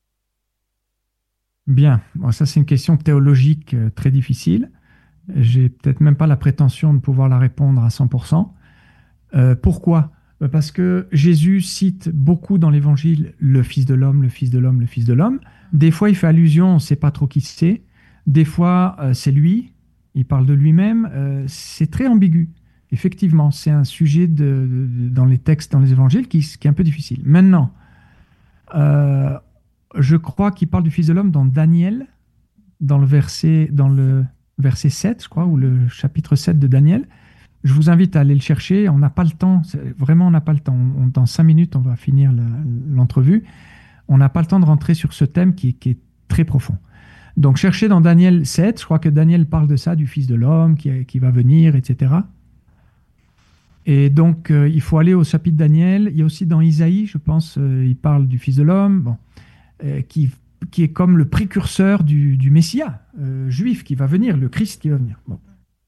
Bien, bon, ça c'est une question théologique euh, très difficile. J'ai peut-être même pas la prétention de pouvoir la répondre à cent pour cent. Euh, pourquoi ? Parce que Jésus cite beaucoup dans l'Évangile le Fils de l'homme, le Fils de l'homme, le Fils de l'homme. Des fois, il fait allusion, on ne sait pas trop qui c'est. Des fois, euh, c'est lui, il parle de lui-même. Euh, c'est très ambigu. Effectivement, c'est un sujet de, de, de, dans les textes, dans les Évangiles, qui, qui est un peu difficile. Maintenant, euh, je crois qu'il parle du Fils de l'homme dans Daniel, dans le verset, dans le verset sept, je crois, ou le chapitre sept de Daniel. Je vous invite à aller le chercher. On n'a pas le temps. Vraiment, on n'a pas le temps. On, dans cinq minutes, on va finir la, l'entrevue. On n'a pas le temps de rentrer sur ce thème qui, qui est très profond. Donc, cherchez dans Daniel sept. Je crois que Daniel parle de ça, du Fils de l'homme qui, qui va venir, et cetera. Et donc, euh, il faut aller au chapitre Daniel. Il y a aussi dans Isaïe, je pense, euh, il parle du Fils de l'homme, bon, euh, qui, qui est comme le précurseur du, du Messia euh, juif qui va venir, le Christ qui va venir. Bon.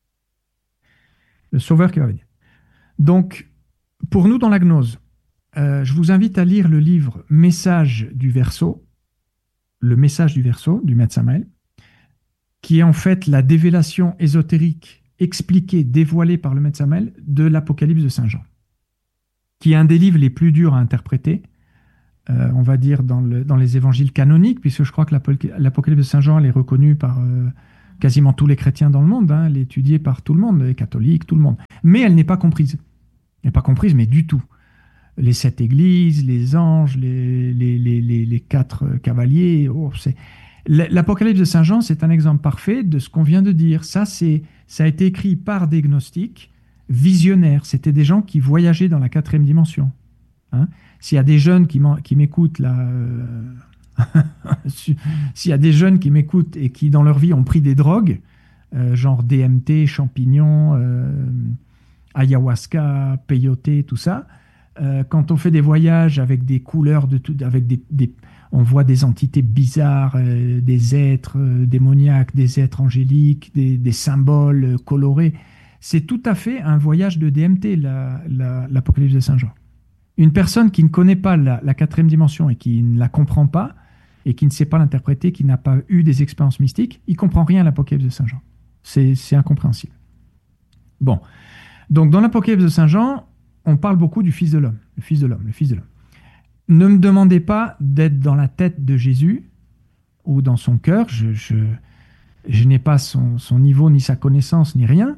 Le Sauveur qui va venir. Donc, pour nous dans la gnose, euh, je vous invite à lire le livre Message du Verseau, le Message du Verseau du Maître Samael, qui est en fait la dévélation ésotérique expliquée, dévoilée par le Maître Samael de l'Apocalypse de Saint Jean, qui est un des livres les plus durs à interpréter, euh, on va dire, dans, le, dans les évangiles canoniques, puisque je crois que l'Apocalypse de Saint Jean, elle est reconnue par euh, quasiment tous les chrétiens dans le monde, hein, elle est étudiée par tout le monde, les catholiques, tout le monde. Mais elle n'est pas comprise. Elle n'est pas comprise, mais du tout. Les sept églises, les anges, les, les, les, les, les quatre cavaliers, oh, c'est... L'Apocalypse de Saint Jean, c'est un exemple parfait de ce qu'on vient de dire. Ça, c'est, ça a été écrit par des gnostiques visionnaires. C'était des gens qui voyageaient dans la quatrième dimension. Hein? S'il y a des jeunes qui m'écoutent là, euh... s'il y a des jeunes qui m'écoutent et qui dans leur vie ont pris des drogues, euh, genre D M T, champignons, euh, ayahuasca, peyote, tout ça, euh, quand on fait des voyages avec des couleurs de tout, avec des, des on voit des entités bizarres, euh, des êtres euh, démoniaques, des êtres angéliques, des, des symboles euh, colorés. C'est tout à fait un voyage de D M T, la, la, l'Apocalypse de Saint Jean. Une personne qui ne connaît pas la, la quatrième dimension et qui ne la comprend pas, et qui ne sait pas l'interpréter, qui n'a pas eu des expériences mystiques, il ne comprend rien à l'Apocalypse de Saint Jean. C'est, c'est incompréhensible. Bon. Donc, dans l'Apocalypse de Saint Jean, on parle beaucoup du Fils de l'homme. Le Fils de l'homme, le Fils de l'homme. Ne me demandez pas d'être dans la tête de Jésus ou dans son cœur. Je, je, je n'ai pas son, son niveau, ni sa connaissance, ni rien.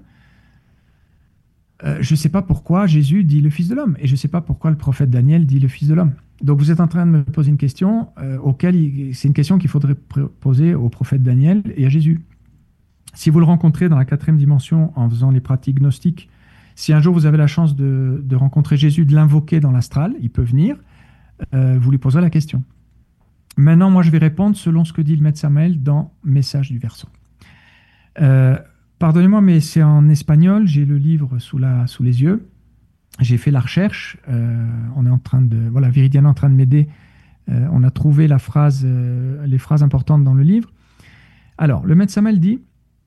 Euh, je ne sais pas pourquoi Jésus dit le Fils de l'homme. Et je ne sais pas pourquoi le prophète Daniel dit le Fils de l'homme. Donc vous êtes en train de me poser une question, euh, auquel il, c'est une question qu'il faudrait poser au prophète Daniel et à Jésus. Si vous le rencontrez dans la quatrième dimension en faisant les pratiques gnostiques, si un jour vous avez la chance de, de rencontrer Jésus, de l'invoquer dans l'astral, il peut venir. Euh, vous lui poserez la question. Maintenant, moi, je vais répondre selon ce que dit le maître Samael dans Message du Verseau. Euh, pardonnez-moi, mais c'est en espagnol. J'ai le livre sous, la, sous les yeux. J'ai fait la recherche. Euh, on est en train de, voilà, Viridiana est en train de m'aider. Euh, on a trouvé la phrase, euh, les phrases importantes dans le livre. Alors, le maître Samael dit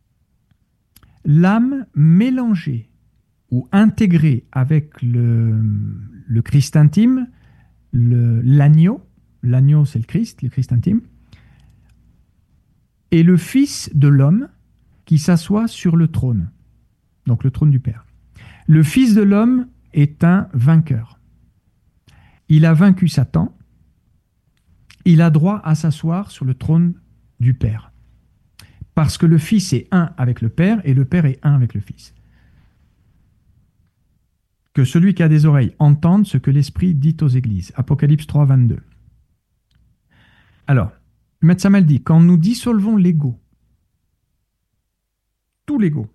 l'âme mélangée ou intégrée avec le, le Christ intime. Le, l'agneau, l'agneau c'est le Christ, le Christ intime, et le Fils de l'homme qui s'assoit sur le trône, donc le trône du Père. Le Fils de l'homme est un vainqueur. Il a vaincu Satan, il a droit à s'asseoir sur le trône du Père, parce que le Fils est un avec le Père et le Père est un avec le Fils. Que celui qui a des oreilles entende ce que l'Esprit dit aux églises. Apocalypse trois, vingt-deux. Alors, le maître Samael dit, quand nous dissolvons l'ego, tout l'ego,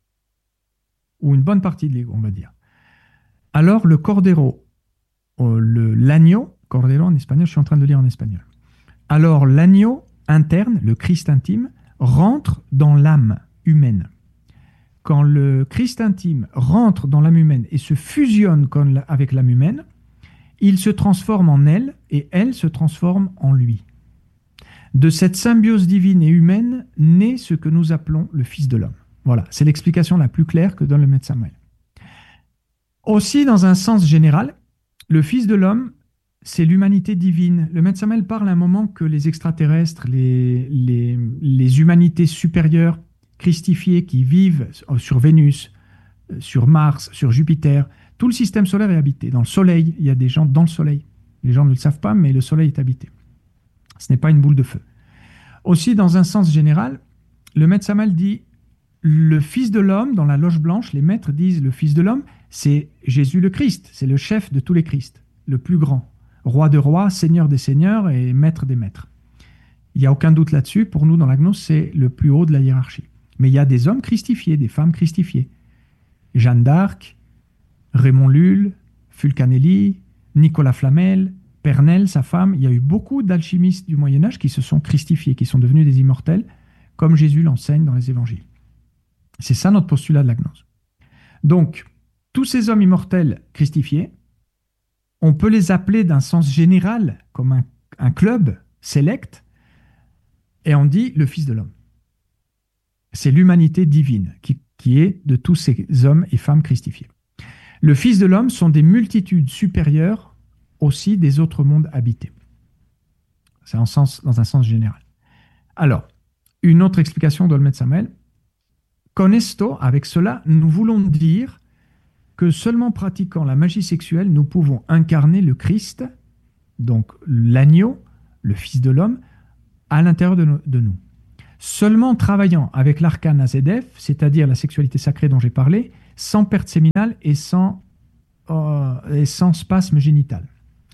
ou une bonne partie de l'ego, on va dire, alors le cordero, le, l'agneau, cordero en espagnol, je suis en train de le lire en espagnol, alors l'agneau interne, le Christ intime, rentre dans l'âme humaine. Quand le Christ intime rentre dans l'âme humaine et se fusionne avec l'âme humaine, il se transforme en elle et elle se transforme en lui. De cette symbiose divine et humaine naît ce que nous appelons le Fils de l'homme. Voilà, c'est l'explication la plus claire que donne le maître Samael. Aussi, dans un sens général, le Fils de l'homme, c'est l'humanité divine. Le maître Samael parle à un moment que les extraterrestres, les, les, les humanités supérieures, christifiés qui vivent sur Vénus, sur Mars, sur Jupiter. Tout le système solaire est habité. Dans le Soleil, il y a des gens dans le Soleil. Les gens ne le savent pas, mais le Soleil est habité. Ce n'est pas une boule de feu. Aussi, dans un sens général, le maître Samael dit le Fils de l'homme, dans la loge blanche, les maîtres disent le Fils de l'homme, c'est Jésus le Christ, c'est le chef de tous les Christ, le plus grand, roi de rois, seigneur des seigneurs et maître des maîtres. Il n'y a aucun doute là-dessus. Pour nous, dans la gnose, c'est le plus haut de la hiérarchie. Mais il y a des hommes christifiés, des femmes christifiées. Jeanne d'Arc, Raymond Lull, Fulcanelli, Nicolas Flamel, Pernelle, sa femme. Il y a eu beaucoup d'alchimistes du Moyen-Âge qui se sont christifiés, qui sont devenus des immortels, comme Jésus l'enseigne dans les évangiles. C'est ça notre postulat de la gnose. Donc, tous ces hommes immortels christifiés, on peut les appeler d'un sens général, comme un, un club select, et on dit le Fils de l'homme. C'est l'humanité divine qui, qui est de tous ces hommes et femmes christifiés. Le Fils de l'homme sont des multitudes supérieures aussi des autres mondes habités. C'est en sens, dans un sens général. Alors, une autre explication de le maître Samael. Con esto, avec cela, nous voulons dire que seulement pratiquant la magie sexuelle, nous pouvons incarner le Christ donc l'agneau, le Fils de l'homme, à l'intérieur de, no- de nous. Seulement en travaillant avec l'arcane Azedef, c'est-à-dire la sexualité sacrée dont j'ai parlé, sans perte séminale et sans, euh, et sans spasme génital.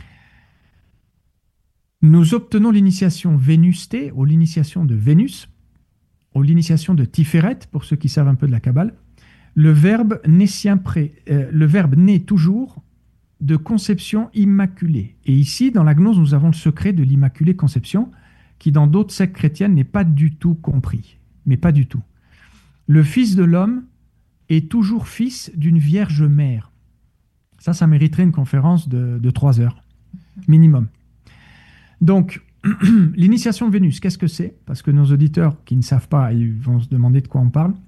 Nous obtenons l'initiation Vénus-T, ou l'initiation de Vénus, ou l'initiation de Tiferet, pour ceux qui savent un peu de la Kabbale. Le verbe naissien pré, euh, le verbe naît toujours de conception immaculée. Et ici, dans la gnose, nous avons le secret de l'immaculée conception, qui dans d'autres sectes chrétiennes n'est pas du tout compris. Mais pas du tout. Le Fils de l'homme est toujours fils d'une vierge mère. Ça, ça mériterait une conférence de, de trois heures, minimum. Donc, l'initiation de Vénus, qu'est-ce que c'est? Parce que nos auditeurs qui ne savent pas, ils vont se demander de quoi on parle.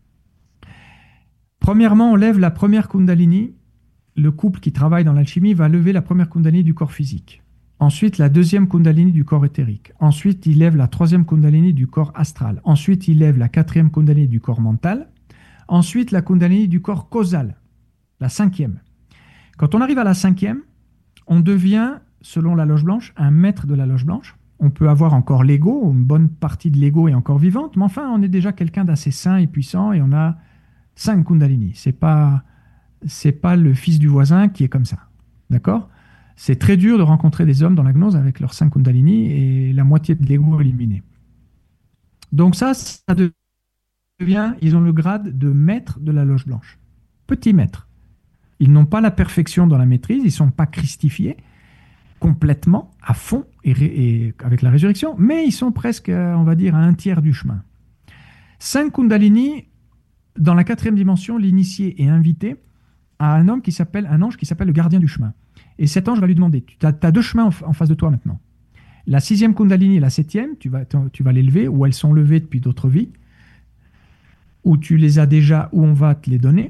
Premièrement, on lève la première Kundalini. Le couple qui travaille dans l'alchimie va lever la première Kundalini du corps physique. Ensuite, la deuxième Kundalini du corps éthérique. Ensuite, il lève la troisième Kundalini du corps astral. Ensuite, il lève la quatrième Kundalini du corps mental. Ensuite, la Kundalini du corps causal, la cinquième. Quand on arrive à la cinquième, on devient, selon la loge blanche, un maître de la loge blanche. On peut avoir encore l'ego, une bonne partie de l'ego est encore vivante, mais enfin, on est déjà quelqu'un d'assez sain et puissant et on a cinq Kundalini. C'est pas, c'est pas le fils du voisin qui est comme ça. D'accord? C'est très dur de rencontrer des hommes dans la gnose avec leurs cinq Kundalini et la moitié de l'ego éliminé. Donc ça, ça devient, ils ont le grade de maître de la loge blanche. Petit maître. Ils n'ont pas la perfection dans la maîtrise, ils ne sont pas christifiés complètement, à fond, et, et avec la résurrection, mais ils sont presque, on va dire, à un tiers du chemin. Cinq Kundalini, dans la quatrième dimension, l'initié est invité à un homme qui s'appelle, un ange qui s'appelle le gardien du chemin. Et cet ange va lui demander, tu as, tu as deux chemins en, en face de toi maintenant. La sixième Kundalini et la septième, tu vas, tu vas l'élever, ou elles sont levées depuis d'autres vies, ou tu les as déjà, ou on va te les donner.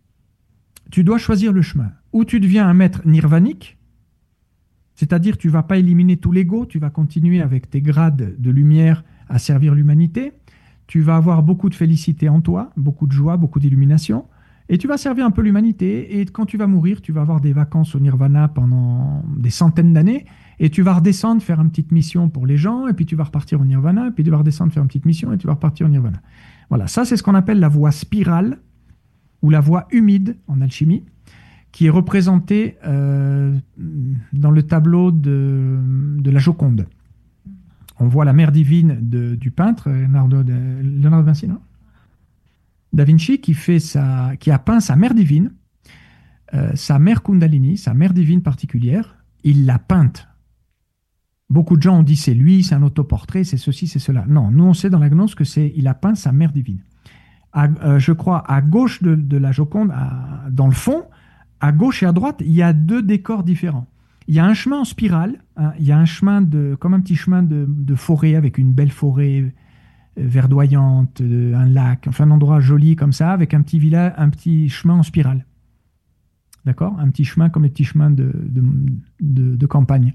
Tu dois choisir le chemin. Ou tu deviens un maître nirvanique, c'est-à-dire tu ne vas pas éliminer tout l'ego, tu vas continuer avec tes grades de lumière à servir l'humanité, tu vas avoir beaucoup de félicité en toi, beaucoup de joie, beaucoup d'illumination, et tu vas servir un peu l'humanité, et quand tu vas mourir, tu vas avoir des vacances au nirvana pendant des centaines d'années, et tu vas redescendre, faire une petite mission pour les gens, et puis tu vas repartir au nirvana, et puis tu vas redescendre, faire une petite mission, et tu vas repartir au nirvana. Voilà, ça c'est ce qu'on appelle la voie spirale, ou la voie humide en alchimie, qui est représentée euh, dans le tableau de, de la Joconde. On voit la mère divine de, du peintre, Leonardo, de, Leonardo da Vinci, non Da Vinci, qui, fait sa, qui a peint sa mère divine, euh, sa mère Kundalini, sa mère divine particulière, il l'a peinte. Beaucoup de gens ont dit c'est lui, c'est un autoportrait, c'est ceci, c'est cela. Non, nous on sait dans la gnose que c'est il a peint sa mère divine. À, euh, je crois à gauche de, de la Joconde, à, dans le fond, à gauche et à droite, il y a deux décors différents. Il y a un chemin en spirale, hein, il y a un chemin de, comme un petit chemin de, de forêt avec une belle forêt verdoyante, un lac, enfin un endroit joli comme ça, avec un petit village, un petit chemin en spirale. D'accord? Un petit chemin comme les petits chemins de, de, de, de campagne.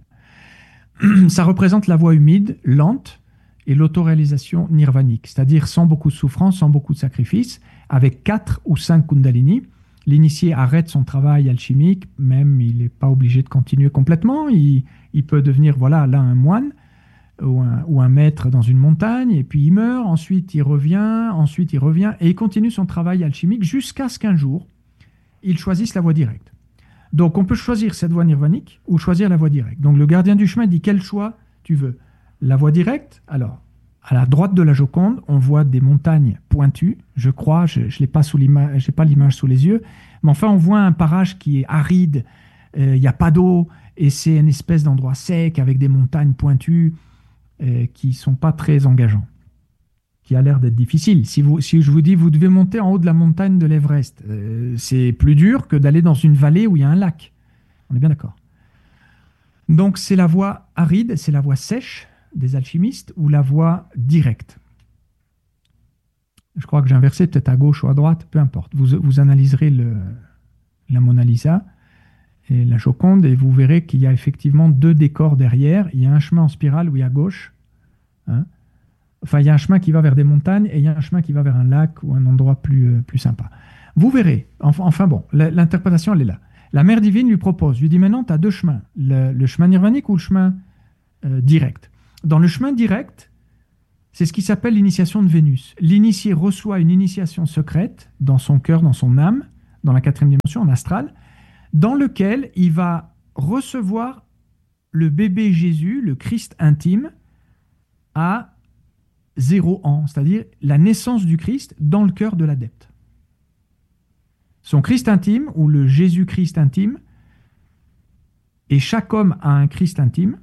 Ça représente la voie humide, lente, et l'autoréalisation nirvanique, c'est-à-dire sans beaucoup de souffrance, sans beaucoup de sacrifices, avec quatre ou cinq kundalini. L'initié arrête son travail alchimique, même il n'est pas obligé de continuer complètement, il, il peut devenir voilà, là un moine ou un, ou un maître dans une montagne, et puis il meurt, ensuite il revient, ensuite il revient, et il continue son travail alchimique jusqu'à ce qu'un jour, il choisisse la voie directe. Donc on peut choisir cette voie nirvanique ou choisir la voie directe. Donc le gardien du chemin dit quel choix tu veux. La voie directe, alors, à la droite de la Joconde, on voit des montagnes pointues, je crois, je n'ai pas, pas l'image sous les yeux, mais enfin, on voit un parage qui est aride, il euh, n'y a pas d'eau, et c'est une espèce d'endroit sec avec des montagnes pointues euh, qui ne sont pas très engageants, qui a l'air d'être difficile. Si, vous, si je vous dis, vous devez monter en haut de la montagne de l'Everest, euh, c'est plus dur que d'aller dans une vallée où il y a un lac. On est bien d'accord. Donc, c'est la voie aride, c'est la voie sèche, des alchimistes, ou la voie directe. Je crois que j'ai inversé, peut-être à gauche ou à droite, peu importe. Vous, vous analyserez le, la Mona Lisa et la Joconde et vous verrez qu'il y a effectivement deux décors derrière. Il y a un chemin en spirale, oui, à gauche. Hein. Enfin, il y a un chemin qui va vers des montagnes et il y a un chemin qui va vers un lac ou un endroit plus, euh, plus sympa. Vous verrez. Enfin, enfin bon, l'interprétation, elle est là. La mère divine lui propose, lui dit maintenant, tu as deux chemins, le, le chemin nirvanique ou le chemin euh, direct. Dans le chemin direct, c'est ce qui s'appelle l'initiation de Vénus. L'initié reçoit une initiation secrète dans son cœur, dans son âme, dans la quatrième dimension, en astral, dans lequel il va recevoir le bébé Jésus, le Christ intime, à zéro an, c'est-à-dire la naissance du Christ dans le cœur de l'adepte. Son Christ intime, ou le Jésus-Christ intime, et chaque homme a un Christ intime,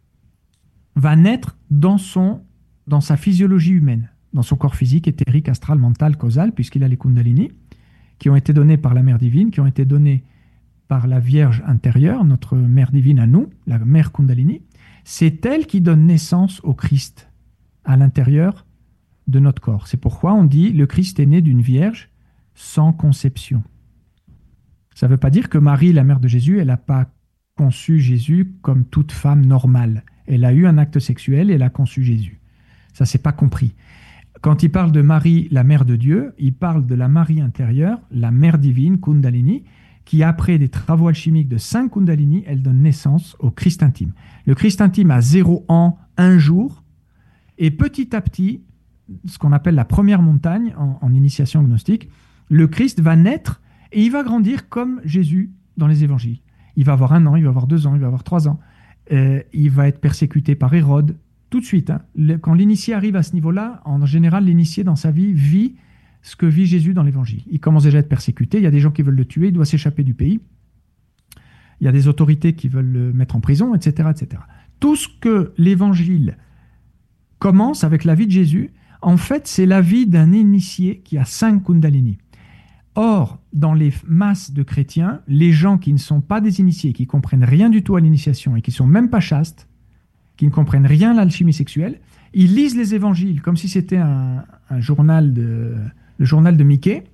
va naître dans, son, dans sa physiologie humaine, dans son corps physique, éthérique, astral, mental, causal, puisqu'il a les Kundalini, qui ont été donnés par la Mère divine, qui ont été donnés par la Vierge intérieure, notre Mère divine à nous, la Mère Kundalini. C'est elle qui donne naissance au Christ à l'intérieur de notre corps. C'est pourquoi on dit le Christ est né d'une Vierge sans conception. Ça ne veut pas dire que Marie, la mère de Jésus, elle n'a pas conçu Jésus comme toute femme normale. Elle a eu un acte sexuel et elle a conçu Jésus. Ça, c'est pas compris. Quand il parle de Marie, la mère de Dieu, il parle de la Marie intérieure, la mère divine, Kundalini, qui après des travaux alchimiques de cinq Kundalini, elle donne naissance au Christ intime. Le Christ intime a zéro an, un jour, et petit à petit, ce qu'on appelle la première montagne en, en initiation gnostique, le Christ va naître et il va grandir comme Jésus dans les évangiles. Il va avoir un an, il va avoir deux ans, il va avoir trois ans. Euh, il va être persécuté par Hérode tout de suite. Hein. Le, quand l'initié arrive à ce niveau-là, en général, l'initié dans sa vie vit ce que vit Jésus dans l'évangile. Il commence déjà à être persécuté, il y a des gens qui veulent le tuer, il doit s'échapper du pays. Il y a des autorités qui veulent le mettre en prison, et cetera, et cetera. Tout ce que l'évangile commence avec la vie de Jésus, en fait, c'est la vie d'un initié qui a cinq Kundalini. Or, dans les masses de chrétiens, les gens qui ne sont pas des initiés, qui comprennent rien du tout à l'initiation et qui sont même pas chastes, qui ne comprennent rien à l'alchimie sexuelle, ils lisent les évangiles comme si c'était un, un journal de, le journal de Mickey,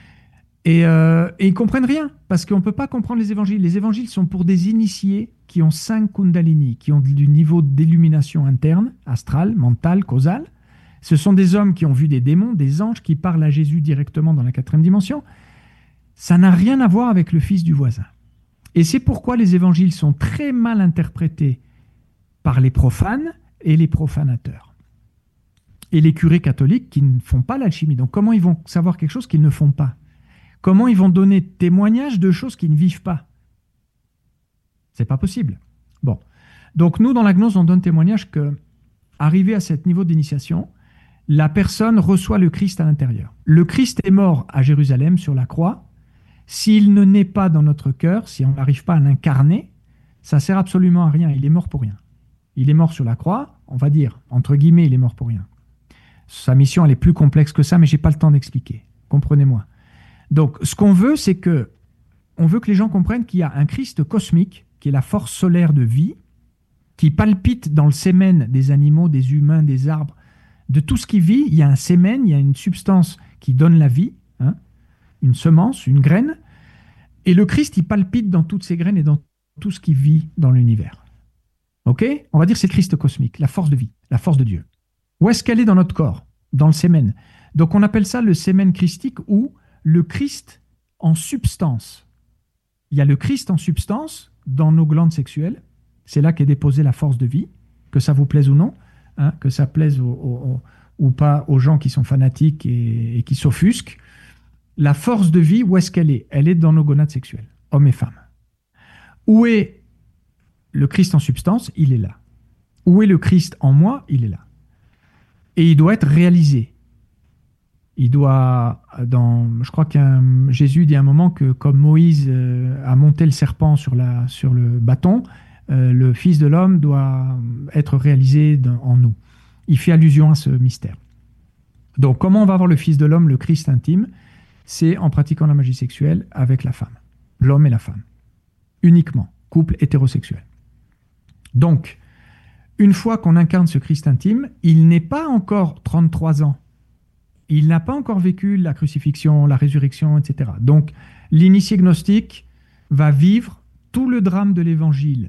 et, euh, et ils comprennent rien, parce qu'on ne peut pas comprendre les évangiles. Les évangiles sont pour des initiés qui ont cinq Kundalini, qui ont du niveau d'illumination interne, astrale, mentale, causale. Ce sont des hommes qui ont vu des démons, des anges qui parlent à Jésus directement dans la quatrième dimension. Ça n'a rien à voir avec le fils du voisin. Et c'est pourquoi les évangiles sont très mal interprétés par les profanes et les profanateurs. Et les curés catholiques qui ne font pas l'alchimie. Donc comment ils vont savoir quelque chose qu'ils ne font pas? Comment ils vont donner témoignage de choses qu'ils ne vivent pas? C'est pas possible. Bon. Donc nous, dans la gnose, on donne témoignage que, arrivé à ce niveau d'initiation, la personne reçoit le Christ à l'intérieur. Le Christ est mort à Jérusalem sur la croix. S'il ne naît pas dans notre cœur, si on n'arrive pas à l'incarner, ça sert absolument à rien. Il est mort pour rien. Il est mort sur la croix, on va dire, entre guillemets, il est mort pour rien. Sa mission, elle est plus complexe que ça, mais j'ai pas le temps d'expliquer. Comprenez-moi. Donc, ce qu'on veut, c'est que, on veut que les gens comprennent qu'il y a un Christ cosmique, qui est la force solaire de vie, qui palpite dans le sémen des animaux, des humains, des arbres, de tout ce qui vit. Il y a un sémen, il y a une substance qui donne la vie, hein, une semence, une graine, et le Christ, il palpite dans toutes ces graines et dans tout ce qui vit dans l'univers. Ok? On va dire que c'est le Christ cosmique, la force de vie, la force de Dieu. Où est-ce qu'elle est dans notre corps? Dans le sémen. Donc on appelle ça le sémen christique ou le Christ en substance. Il y a le Christ en substance dans nos glandes sexuelles. C'est là qu'est déposée la force de vie, que ça vous plaise ou non, hein, que ça plaise au, au, au, ou pas aux gens qui sont fanatiques et, et qui s'offusquent. La force de vie, où est-ce qu'elle est? Elle est dans nos gonades sexuelles, hommes et femmes. Où est le Christ en substance? Il est là. Où est le Christ en moi? Il est là. Et il doit être réalisé. Il doit, dans, je crois que Jésus dit à un moment que comme Moïse euh, a monté le serpent sur, la, sur le bâton, euh, le Fils de l'homme doit être réalisé dans, en nous. Il fait allusion à ce mystère. Donc comment on va avoir le Fils de l'homme, le Christ intime? C'est en pratiquant la magie sexuelle avec la femme, l'homme et la femme, uniquement, couple hétérosexuel. Donc, une fois qu'on incarne ce Christ intime, il n'est pas encore trente-trois ans. Il n'a pas encore vécu la crucifixion, la résurrection, et cetera. Donc, l'initié gnostique va vivre tout le drame de l'Évangile.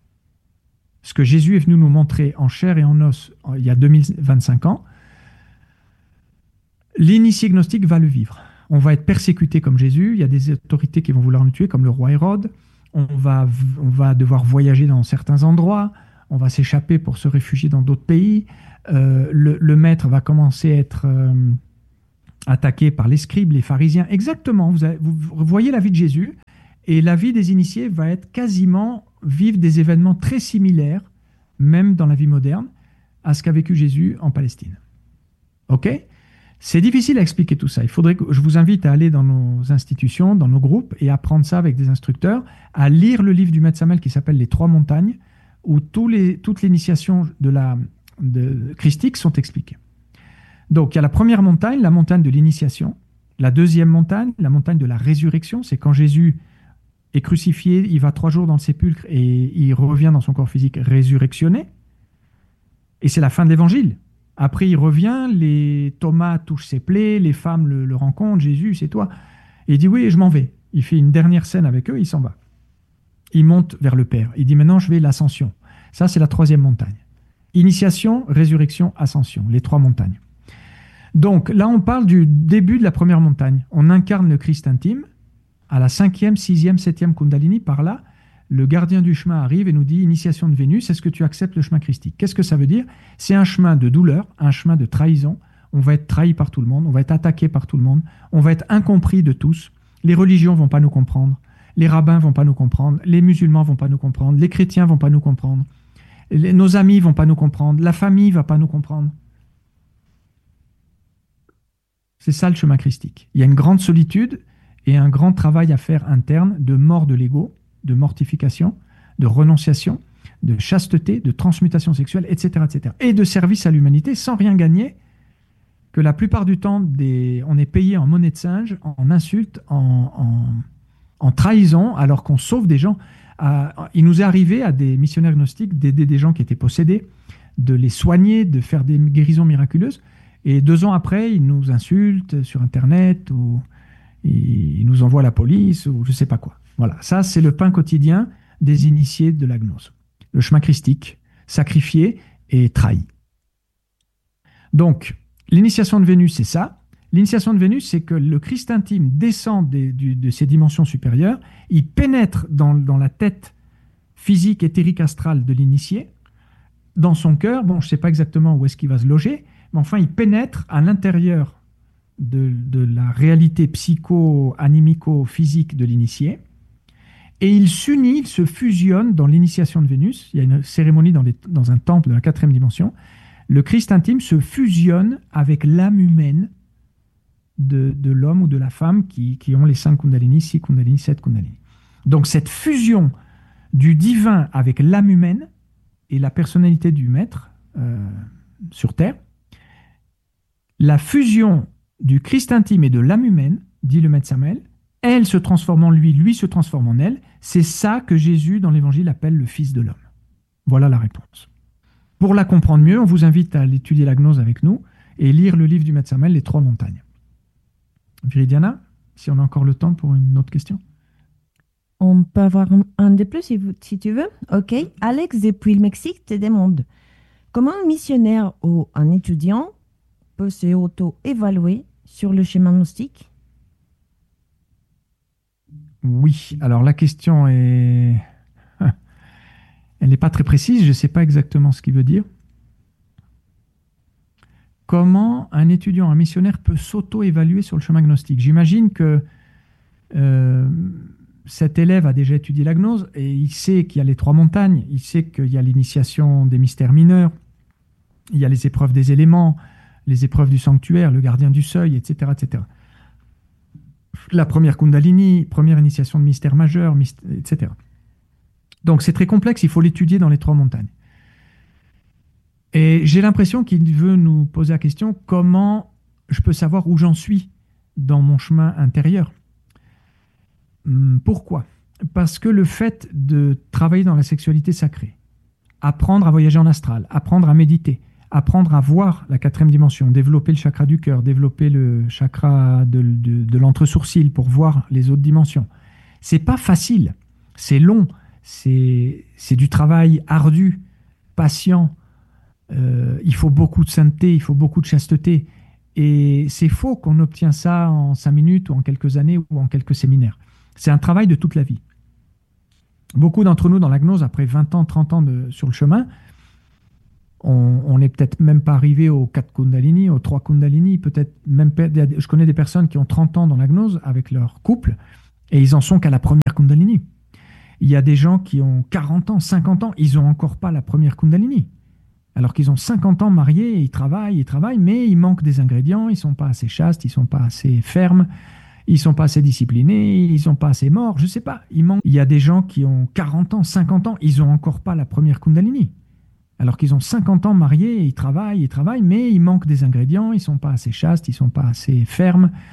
Ce que Jésus est venu nous montrer en chair et en os il y a deux mille vingt-cinq ans, l'initié gnostique va le vivre. On va être persécuté comme Jésus. Il y a des autorités qui vont vouloir nous tuer, comme le roi Hérode. On va, on va devoir voyager dans certains endroits. On va s'échapper pour se réfugier dans d'autres pays. Euh, le, le maître va commencer à être euh, attaqué par les scribes, les pharisiens. Exactement, vous, avez, vous voyez la vie de Jésus, et la vie des initiés va être quasiment vivre des événements très similaires, même dans la vie moderne, à ce qu'a vécu Jésus en Palestine. Ok ? C'est difficile à expliquer tout ça. Il faudrait que je vous invite à aller dans nos institutions, dans nos groupes, et apprendre ça avec des instructeurs, à lire le livre du Maître Samuel qui s'appelle Les Trois Montagnes, où tous les, toutes les initiations de la, de, christiques sont expliquées. Donc, il y a la première montagne, la montagne de l'initiation. La deuxième montagne, la montagne de la résurrection, c'est quand Jésus est crucifié, il va trois jours dans le sépulcre et il revient dans son corps physique résurrectionné. Et c'est la fin de l'évangile. Après, il revient, les Thomas touchent ses plaies, les femmes le, le rencontrent, Jésus, c'est toi. Et il dit oui, je m'en vais. Il fait une dernière scène avec eux, il s'en va. Il monte vers le Père. Il dit maintenant, je vais l'ascension. Ça, c'est la troisième montagne. Initiation, résurrection, ascension, les trois montagnes. Donc là, on parle du début de la première montagne. On incarne le Christ intime. À la cinquième, sixième, septième Kundalini, par là, le gardien du chemin arrive et nous dit « Initiation de Vénus, est-ce que tu acceptes le chemin christique ?» Qu'est-ce que ça veut dire? C'est un chemin de douleur, un chemin de trahison. On va être trahi par tout le monde, on va être attaqué par tout le monde, on va être incompris de tous. Les religions ne vont pas nous comprendre, les rabbins ne vont pas nous comprendre, les musulmans ne vont pas nous comprendre, les chrétiens ne vont pas nous comprendre, les, nos amis ne vont pas nous comprendre, la famille ne va pas nous comprendre. C'est ça le chemin christique. Il y a une grande solitude et un grand travail à faire interne de mort de l'ego, de mortification, de renonciation, de chasteté, de transmutation sexuelle, et cetera, et cetera. Et de service à l'humanité sans rien gagner, que la plupart du temps, des, on est payé en monnaie de singe, en insultes, en, en, en trahison, alors qu'on sauve des gens. À, il nous est arrivé à des missionnaires gnostiques d'aider des gens qui étaient possédés, de les soigner, de faire des guérisons miraculeuses. Et deux ans après, ils nous insultent sur Internet, ou ils nous envoient la police, ou je ne sais pas quoi. Voilà, ça c'est le pain quotidien des initiés de la gnose. Le chemin christique, sacrifié et trahi. Donc, l'initiation de Vénus, c'est ça. L'initiation de Vénus, c'est que le Christ intime descend des, du, de ses dimensions supérieures, il pénètre dans, dans la tête physique, éthérique, astrale de l'initié, dans son cœur, bon, je ne sais pas exactement où est-ce qu'il va se loger, mais enfin, il pénètre à l'intérieur de, de la réalité psycho-animico-physique de l'initié, et il s'unit, il se fusionne dans l'initiation de Vénus. Il y a une cérémonie dans, les, dans un temple de la quatrième dimension. Le Christ intime se fusionne avec l'âme humaine de, de l'homme ou de la femme qui, qui ont les cinq Kundalini, six Kundalini, sept Kundalini. Donc cette fusion du divin avec l'âme humaine et la personnalité du maître euh, sur Terre, la fusion du Christ intime et de l'âme humaine, dit le Maître Samuel, elle se transforme en lui, lui se transforme en elle. C'est ça que Jésus, dans l'Évangile, appelle le Fils de l'homme. Voilà la réponse. Pour la comprendre mieux, on vous invite à étudier la gnose avec nous et lire le livre du Maître Samuel, Les Trois Montagnes. Viridiana, si on a encore le temps pour une autre question. On peut avoir un de plus si, vous, si tu veux. Ok. Alex, depuis le Mexique, te demande comment un missionnaire ou un étudiant peut se auto-évaluer sur le chemin gnostique? Oui, alors la question est... Elle n'est pas très précise, je ne sais pas exactement ce qu'il veut dire. Comment un étudiant, un missionnaire peut s'auto-évaluer sur le chemin gnostique? J'imagine que euh, cet élève a déjà étudié la gnose et il sait qu'il y a les trois montagnes, il sait qu'il y a l'initiation des mystères mineurs, il y a les épreuves des éléments, les épreuves du sanctuaire, le gardien du seuil, et cetera, et cetera. La première Kundalini, première initiation de mystère majeur, et cetera. Donc c'est très complexe, il faut l'étudier dans les trois montagnes. Et j'ai l'impression qu'il veut nous poser la question, comment je peux savoir où j'en suis dans mon chemin intérieur? Pourquoi? Parce que le fait de travailler dans la sexualité sacrée, apprendre à voyager en astral, apprendre à méditer, apprendre à voir la quatrième dimension, développer le chakra du cœur, développer le chakra de, de, de l'entre-sourcil pour voir les autres dimensions. C'est pas facile, c'est long, c'est, c'est du travail ardu, patient, euh, il faut beaucoup de sainteté, il faut beaucoup de chasteté. Et c'est faux qu'on obtient ça en cinq minutes ou en quelques années ou en quelques séminaires. C'est un travail de toute la vie. Beaucoup d'entre nous dans la gnose, après vingt ans, trente ans de, sur le chemin, on n'est peut-être même pas arrivé aux quatre Kundalini, aux trois Kundalini, peut-être même, je connais des personnes qui ont trente ans dans la gnose avec leur couple, et ils en sont qu'à la première Kundalini. Il y a des gens qui ont quarante ans, cinquante ans, ils n'ont encore pas la première Kundalini. Alors qu'ils ont cinquante ans mariés, et ils travaillent, ils travaillent, mais il manque des ingrédients, ils ne sont pas assez chastes, ils ne sont pas assez fermes, ils ne sont pas assez disciplinés, ils ne sont pas assez morts, je ne sais pas. Il, manque... il y a des gens qui ont quarante ans, cinquante ans, ils n'ont encore pas la première Kundalini. Alors qu'ils ont cinquante ans mariés, et ils travaillent, ils travaillent, mais il manque des ingrédients, ils ne sont pas assez chastes, ils ne sont pas assez fermes,